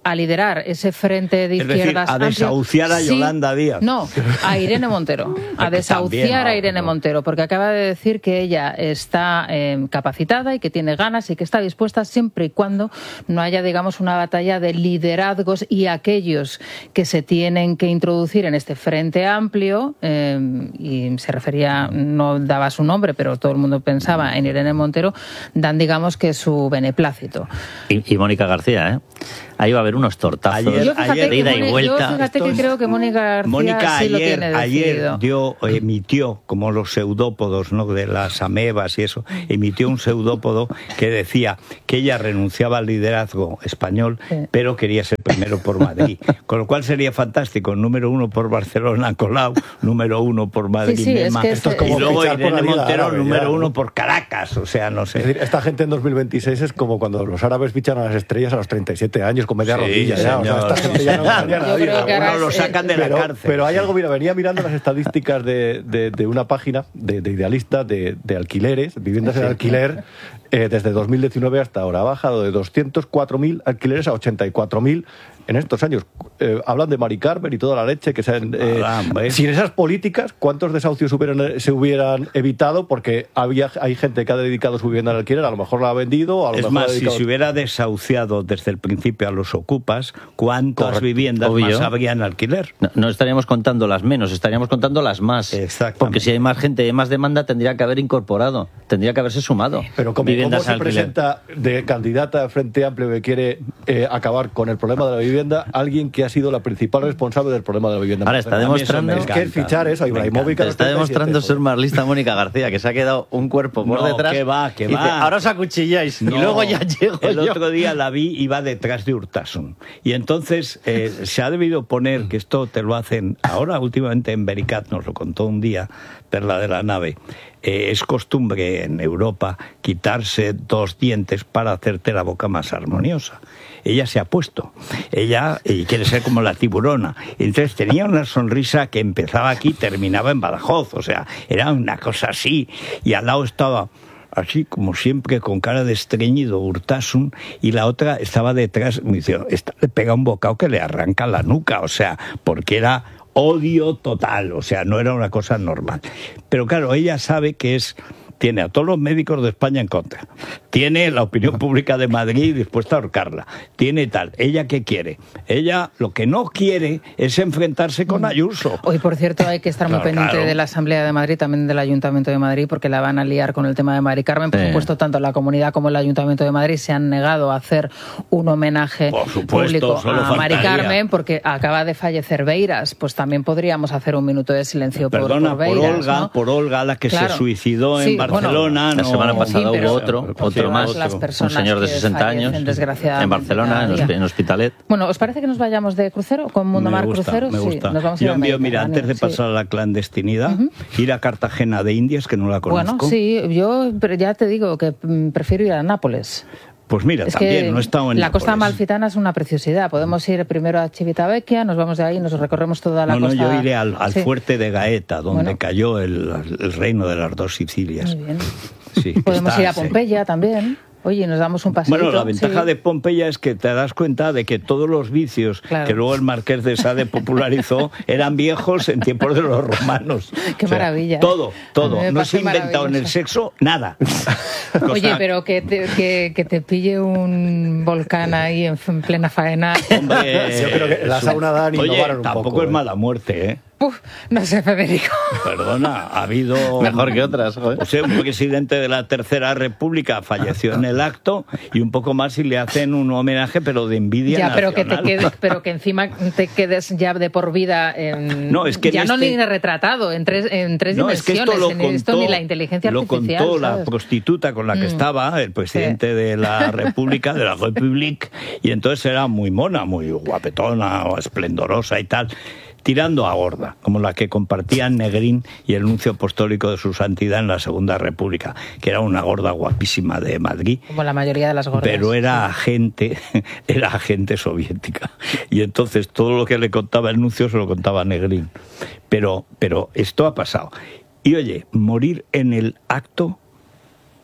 a liderar ese frente de Es decir, izquierdas a desahuciar amplio. a Yolanda Sí, Díaz. No, a Irene Montero. A desahuciar También, no, a Irene no. Montero, porque acaba de decir que ella está eh, capacitada y que tiene ganas y que está dispuesta siempre y cuando no haya, digamos, una batalla de liderazgos y aquellos que se tienen que introducir en este frente amplio, eh, y se refería, no daba su nombre, pero todo el mundo pensaba en Irene Montero, dan, digamos, que su beneplácito. Y, y Mónica García, ¿eh? Ahí va a haber unos tortazos Ayer- Yo fíjate, ayer- de ida que, y Moni- vuelta. yo fíjate que Esto es- creo que Mónica García Mónica sí lo ayer, tiene ayer decidido. dio, emitió, como los pseudópodos, ¿no?, de las amebas y eso, emitió un pseudópodo que decía que ella renunciaba al liderazgo español, Sí. pero quería ser primero por Madrid. Con lo cual sería fantástico, número uno por Barcelona, Colau, número uno por Madrid, Sí, sí, es Mema, que Esto es como y luego fichar por la Irene Liga Montero, Árabe, número ya, uno ¿no? por Caracas, o sea, no sé. Es decir, esta gente en dos mil veintiséis es como cuando los árabes fichan a las estrellas a los treinta y siete años con media Sí, rodilla. Ya, o sea, señor. esta gente ya no engaña a Yo nadie. creo que ahora Algunos lo es, sacan de la pero, cárcel. pero hay algo, mira, venía mirando las estadísticas de, de, de una página de, de Idealista de, de alquileres, viviendas en alquiler, eh, desde dos mil diecinueve hasta ahora. Ha bajado de doscientos cuatro mil alquileres a ochenta y cuatro mil en estos años. Eh, hablan de Mari Carmen y toda la leche que se han, eh, Caramba, ¿eh? sin esas políticas, ¿cuántos desahucios hubieran, se hubieran evitado? Porque había, hay gente que ha dedicado su vivienda al alquiler, a lo mejor la ha vendido, a lo Es mejor más, ha si dedicado... se hubiera desahuciado desde el principio a los ocupas, ¿cuántas Correcto. viviendas Obvio. más habría en alquiler? No, no estaríamos contando las menos, estaríamos contando las más. Exactamente. Porque si hay más gente y hay más demanda, tendría que haber incorporado, tendría que haberse sumado. Pero como, ¿cómo viviendas se al alquiler. presenta de candidata al Frente Amplio que quiere eh, acabar con el problema de la vivienda alguien que ha sido la principal responsable del problema de la vivienda? Ahora está A mí eso demostrando- me Es que es fichar eso a Ibrahimovic. a Te los está treinta y siete, demostrando joder. ser más lista Mónica García, que se ha quedado un cuerpo por No, detrás. que va, que y dice, va. ahora os acuchilláis. Y No, luego ya llego el yo. otro día la vi, iba detrás de Urtasun. Y entonces eh, se ha debido poner, que esto te lo hacen ahora últimamente en Vericat, nos lo contó un día Perla de la Nave, eh, es costumbre en Europa quitarse dos dientes para hacerte la boca más armoniosa. Ella se ha puesto, ella eh, quiere ser como la tiburona. Entonces tenía una sonrisa que empezaba aquí y terminaba en Badajoz, o sea, era una cosa así. Y al lado estaba... así como siempre, con cara de estreñido, Urtasun, y la otra estaba detrás, me dice, esta le pega un bocado que le arranca la nuca, o sea, porque era odio total, o sea, no era una cosa normal. Pero claro, ella sabe que es... tiene a todos los médicos de España en contra, tiene la opinión pública de Madrid dispuesta a ahorcarla, tiene tal. ¿Ella qué quiere? Ella lo que no quiere es enfrentarse con Ayuso. Hoy, por cierto, hay que estar muy Claro, pendiente claro. de la Asamblea de Madrid, también del Ayuntamiento de Madrid, porque la van a liar con el tema de Mari Carmen. Por Sí. supuesto, tanto la comunidad como el Ayuntamiento de Madrid se han negado a hacer un homenaje Por supuesto, público solo a Mari faltaría. Carmen, porque acaba de fallecer Beiras. Pues también podríamos hacer un minuto de silencio por, Perdona, por por, Beiras, Olga, ¿no? por Olga, la que Claro. se suicidó Sí, en bueno, Barcelona. La no- semana pasada Sí, pero- hubo otro, pero- otro más, las un personas señor de que sesenta años, fallecen, desgraciadamente, en Barcelona, en, cada hospi- día. en Hospitalet. Bueno, ¿os parece que nos vayamos de crucero con Mundo Me Mar gusta, Cruceros? me Sí, gusta. nos vamos a ir Yo al envío, mira, Mediterráneo, antes de sí. pasar a la clandestinidad, ir a Cartagena de Indias, que no la conozco. Bueno, sí, yo pero ya te digo que mm, prefiero ir a Nápoles. Pues mira, Es también que no he estado en la costa Nápoles. amalfitana es una preciosidad. Podemos ir primero a Civitavecchia, nos vamos de ahí, nos recorremos toda la No, no, costa. yo iré al, al Sí. fuerte de Gaeta, donde Bueno. cayó el, el reino de las dos Sicilias. Muy bien. Sí, Podemos está, ir a sí. Pompeya también. Oye, nos damos un paseito. Bueno, la ventaja sí. de Pompeya es que te das cuenta de que todos los vicios Claro. que luego el Marqués de Sade popularizó eran viejos en tiempos de los romanos. Qué maravilla, ¿eh? Todo, todo. A mí me No se ha parece inventado en el maravilloso. sexo nada. Oye, Cosa- pero que te, que, que te pille un volcán ahí en, en plena faena. Hombre, Yo creo que la sauna dan y Oye, innovaron un tampoco poco, es ¿eh? mala muerte, ¿eh? Uf, no sé, Federico. Perdona, ha habido... Mejor que otras, joder. O sea, un presidente de la Tercera República falleció en el acto y un poco más si le hacen un homenaje, pero de envidia Ya, pero que te nacional. quedes, pero que encima te quedes ya de por vida en, No, es que ya en no este- ni retratado en tres en tres No, es que dimensiones, esto lo en contó, esto ni la inteligencia lo artificial. contó la ¿sabes? prostituta con la que Mm. estaba, el presidente de la República, de la República, y entonces era muy mona, muy guapetona, esplendorosa y tal, tirando a gorda, como la que compartían Negrín y el nuncio apostólico de su santidad en la Segunda República, que era una gorda guapísima de Madrid. Como la mayoría de las gordas. Pero era agente, era agente soviética. Y entonces todo lo que le contaba el nuncio se lo contaba Negrín. Pero, pero esto ha pasado. Y oye, morir en el acto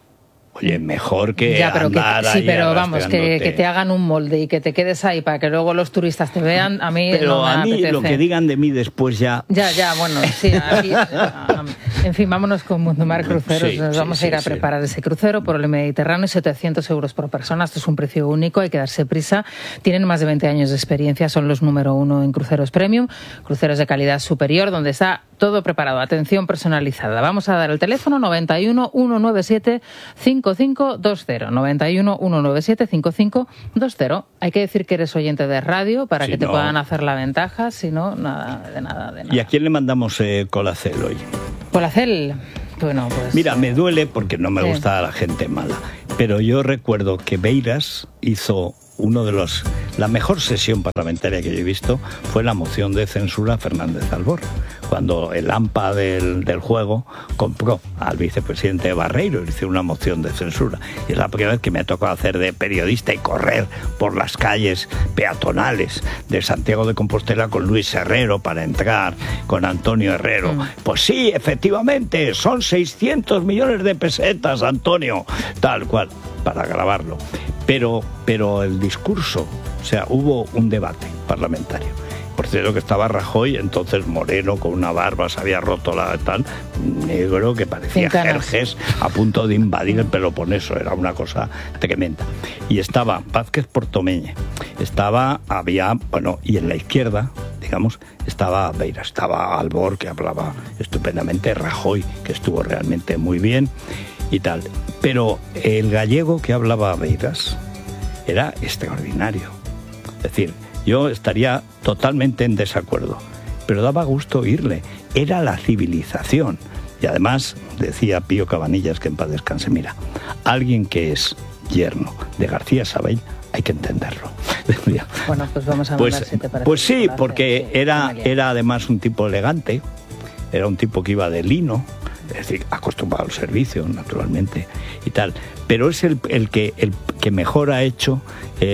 Oye, mejor que ya, pero andar que, sí, ahí pero vamos, que, arrastrándote. que te hagan un molde y que te quedes ahí para que luego los turistas te vean, a mí Pero no me a mí apetece. lo que digan de mí después ya... Ya, ya, bueno, sí. Aquí, en fin, vámonos con Mundomar Cruceros. Sí, Nos sí, vamos sí, a ir a sí. preparar ese crucero por el Mediterráneo, setecientos euros por persona. Esto es un precio único, hay que darse prisa. Tienen más de veinte años de experiencia, son los número uno en cruceros premium, cruceros de calidad superior, donde está todo preparado, atención personalizada. Vamos a dar el teléfono noventa y uno, ciento noventa y siete, cincuenta y cinco veinte. noventa y uno, ciento noventa y siete, cincuenta y cinco veinte. Hay que decir que eres oyente de radio para Si que te no- puedan hacer la ventaja, si no, nada, de nada, de nada. ¿Y a quién le mandamos eh, Colacel hoy? Colacel, bueno, pues... Mira, me duele porque no me Sí. gusta la gente mala, pero yo recuerdo que Beiras hizo uno de los... La mejor sesión parlamentaria que yo he visto fue la moción de censura a Fernández Albor, cuando el AMPA del, del juego compró al vicepresidente Barreiro y hizo una moción de censura. Y es la primera vez que me ha tocado hacer de periodista y correr por las calles peatonales de Santiago de Compostela con Luis Herrero para entrar, con Antonio Herrero. Mm. Pues sí, efectivamente, son seiscientos millones de pesetas, Antonio, tal cual, para grabarlo. Pero, pero el discurso, o sea, hubo un debate parlamentario. Por cierto que estaba Rajoy, entonces moreno, con una barba, se había roto la tal, negro, que parecía Jerjes, a punto de invadir el Peloponeso, era una cosa tremenda. Y estaba Vázquez Portomeñe, estaba, había, bueno, y en la izquierda, digamos, estaba Beiras, estaba Albor, que hablaba estupendamente, Rajoy, que estuvo realmente muy bien, y tal. Pero el gallego que hablaba Beiras era extraordinario. Es decir, yo estaría totalmente en desacuerdo, pero daba gusto oírle. Era la civilización. Y además, decía Pío Cabanillas, que en paz descanse, mira, alguien que es yerno de García Sabell, hay que entenderlo. Bueno, pues vamos a Pues, mandar, si te parece. pues sí, porque Sí, era, era además un tipo elegante, era un tipo que iba de lino, es decir, acostumbrado al servicio, naturalmente, y tal. Pero es el, el, que, el que mejor ha hecho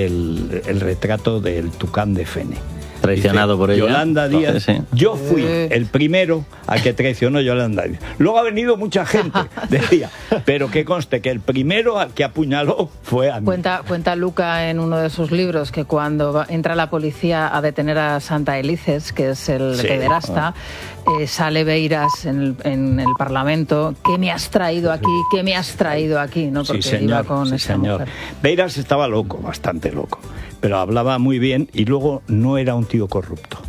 el, el retrato del Tucán de Fene. Traicionado Dice, por ella. Yolanda Díaz, Entonces, sí. yo fui el primero a que traicionó Yolanda Díaz. Luego ha venido mucha gente, decía, pero que conste que el primero al que apuñaló fue a mí. Cuenta, cuenta Luca en uno de sus libros que cuando va, entra la policía a detener a Santa Elices, que es el Sí. pederasta, eh, sale Beiras en el, en el Parlamento. ¿Qué me has traído aquí? ¿Qué me has traído aquí? ¿No? Porque Sí, señor, iba con sí, esta señor. mujer. Beiras estaba loco, bastante loco, pero hablaba muy bien y luego no era un tío corrupto,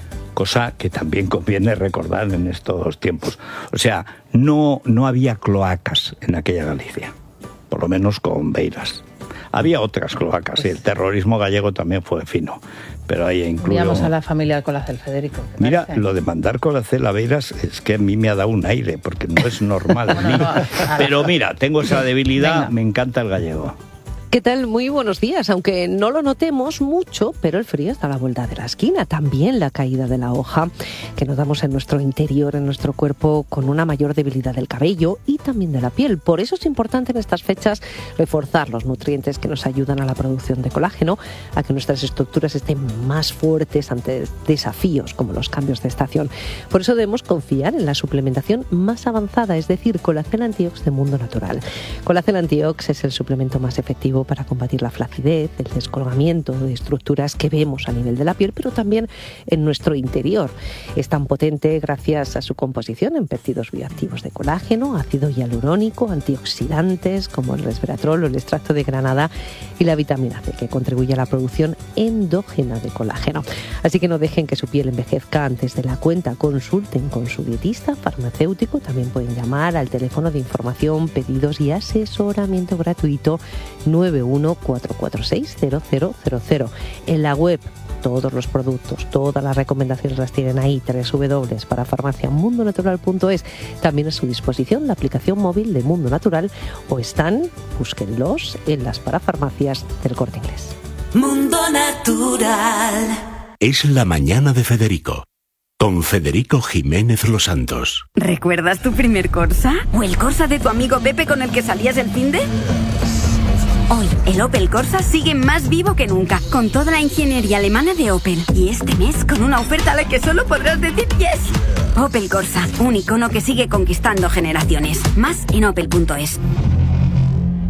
cosa que también conviene recordar en estos tiempos. O sea, no, no había cloacas en aquella Galicia, por lo menos con Beiras. Había otras cloacas, y el terrorismo gallego también fue fino, pero ahí incluyo... Enviamos a la familia Colacel, Federico. ¿te Mira, parece? lo de mandar Colacel a Beiras es que a mí me ha dado un aire, porque no es normal en mí. Pero mira, tengo esa debilidad, Venga. me encanta el gallego. ¿Qué tal? Muy buenos días. Aunque no lo notemos mucho, pero el frío está a la vuelta de la esquina. También la caída de la hoja que notamos en nuestro interior, en nuestro cuerpo, con una mayor debilidad del cabello y también de la piel. Por eso es importante en estas fechas reforzar los nutrientes que nos ayudan a la producción de colágeno, a que nuestras estructuras estén más fuertes ante desafíos como los cambios de estación. Por eso debemos confiar en la suplementación más avanzada, es decir, Colacel Antiox de Mundo Natural. Colacel Antiox es el suplemento más efectivo para combatir la flacidez, el descolgamiento de estructuras que vemos a nivel de la piel, pero también en nuestro interior. Es tan potente gracias a su composición en péptidos bioactivos de colágeno, ácido hialurónico, antioxidantes como el resveratrol o el extracto de granada y la vitamina C, que contribuye a la producción endógena de colágeno. Así que no dejen que su piel envejezca antes de la cuenta. Consulten con su dietista, farmacéutico. También pueden llamar al teléfono de información, pedidos y asesoramiento gratuito nueve uno cuatro cuatro seis cero cero cero cero. En la web todos los productos, todas las recomendaciones las tienen ahí, doble u doble u doble u para farmacia mundo natural punto es. También a su disposición la aplicación móvil de Mundo Natural o están, búsquenlos en las parafarmacias del Corte Inglés. Mundo Natural. Es la mañana de Federico, con Federico Jiménez Los Santos. ¿Recuerdas tu primer Corsa? ¿O el Corsa de tu amigo Pepe con el que salías el finde? Hoy, el Opel Corsa sigue más vivo que nunca, con toda la ingeniería alemana de Opel. Y este mes, con una oferta a la que solo podrás decir yes. Opel Corsa, un icono que sigue conquistando generaciones. Más en opel punto es.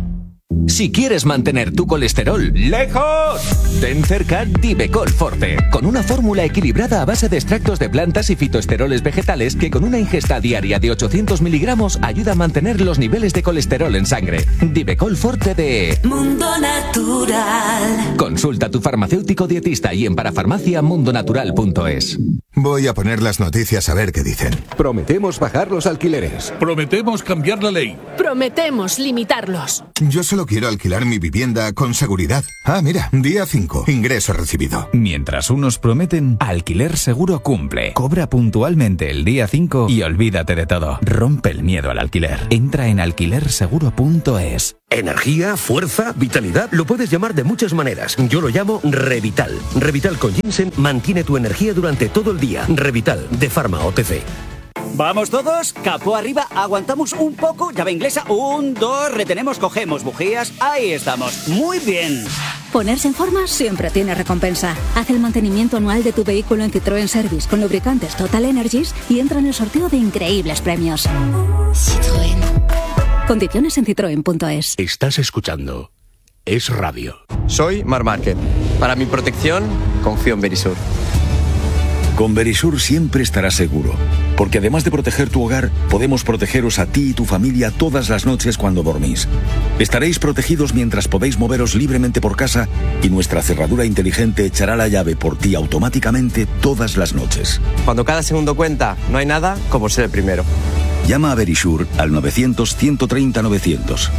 Si quieres mantener tu colesterol lejos, ten cerca Divecol Forte, con una fórmula equilibrada a base de extractos de plantas y fitoesteroles vegetales que con una ingesta diaria de ochocientos miligramos ayuda a mantener los niveles de colesterol en sangre. Divecol Forte de Mundo Natural. Consulta a tu farmacéutico dietista y en parafarmacia mundonatural punto es. Voy a poner las noticias a ver qué dicen. Prometemos bajar los alquileres. Prometemos cambiar la ley. Prometemos limitarlos. Yo solo quiero alquilar mi vivienda con seguridad. Ah, mira, día cinco, ingreso recibido. Mientras unos prometen, Alquiler Seguro cumple. Cobra puntualmente el día cinco y olvídate de todo. Rompe el miedo al alquiler. Entra en alquiler seguro punto es. Energía, fuerza, vitalidad, lo puedes llamar de muchas maneras. Yo lo llamo Revital. Revital con ginseng mantiene tu energía durante todo el día. Revital, de Pharma O T C. ¿Vamos todos? Capó arriba, aguantamos un poco, llave inglesa, un, dos, retenemos, cogemos bujías, ahí estamos, muy bien. Ponerse en forma siempre tiene recompensa. Haz el mantenimiento anual de tu vehículo en Citroën Service con lubricantes Total Energies y entra en el sorteo de increíbles premios. Citroën. Condiciones en citroen punto es. Estás escuchando Es Radio. Soy Mar Márquez. Para mi protección, confío en Verisur. Con Verisur siempre estarás seguro, porque además de proteger tu hogar, podemos protegeros a ti y tu familia todas las noches cuando dormís. Estaréis protegidos mientras podéis moveros libremente por casa y nuestra cerradura inteligente echará la llave por ti automáticamente todas las noches. Cuando cada segundo cuenta, no hay nada como ser el primero. Llama a Verisur al novecientos, ciento treinta, novecientos.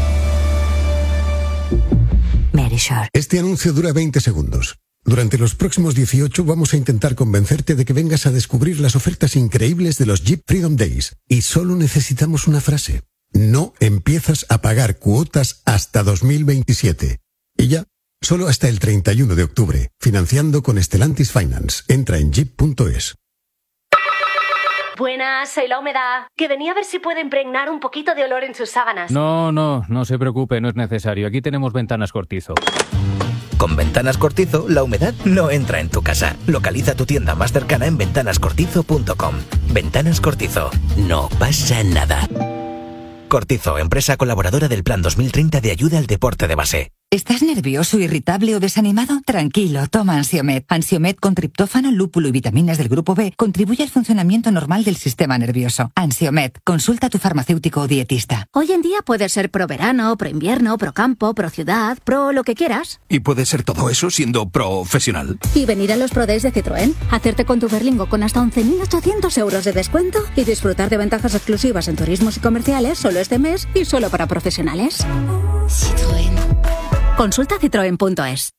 Verisur. Este anuncio dura veinte segundos. Durante los próximos dieciocho vamos a intentar convencerte de que vengas a descubrir las ofertas increíbles de los Jeep Freedom Days. Y solo necesitamos una frase. No empiezas a pagar cuotas hasta dos mil veintisiete. Y ya, solo hasta el treinta y uno de octubre. Financiando con Stellantis Finance. Entra en jeep punto es. Buenas, soy la humedad. Que venía a ver si puede impregnar un poquito de olor en sus sábanas. No, no, no se preocupe, no es necesario. Aquí tenemos Ventanas Cortizo. Con Ventanas Cortizo, la humedad no entra en tu casa. Localiza tu tienda más cercana en ventanas cortizo punto com. Ventanas Cortizo. No pasa nada. Cortizo, empresa colaboradora del Plan dos mil treinta de ayuda al deporte de base. ¿Estás nervioso, irritable o desanimado? Tranquilo, toma Ansiomed. Ansiomed con triptófano, lúpulo y vitaminas del grupo B contribuye al funcionamiento normal del sistema nervioso. Ansiomed, consulta a tu farmacéutico o dietista. Hoy en día puedes ser pro verano, pro invierno, pro campo, pro ciudad, pro lo que quieras. Y puedes ser todo eso siendo profesional. Y venir a los Pro Days de Citroën, hacerte con tu Berlingo con hasta once mil ochocientos euros de descuento y disfrutar de ventajas exclusivas en turismos y comerciales solo este mes y solo para profesionales. Citroën. Consulta citroen punto es.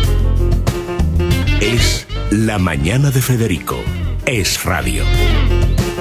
Es La Mañana de Federico. Es Radio.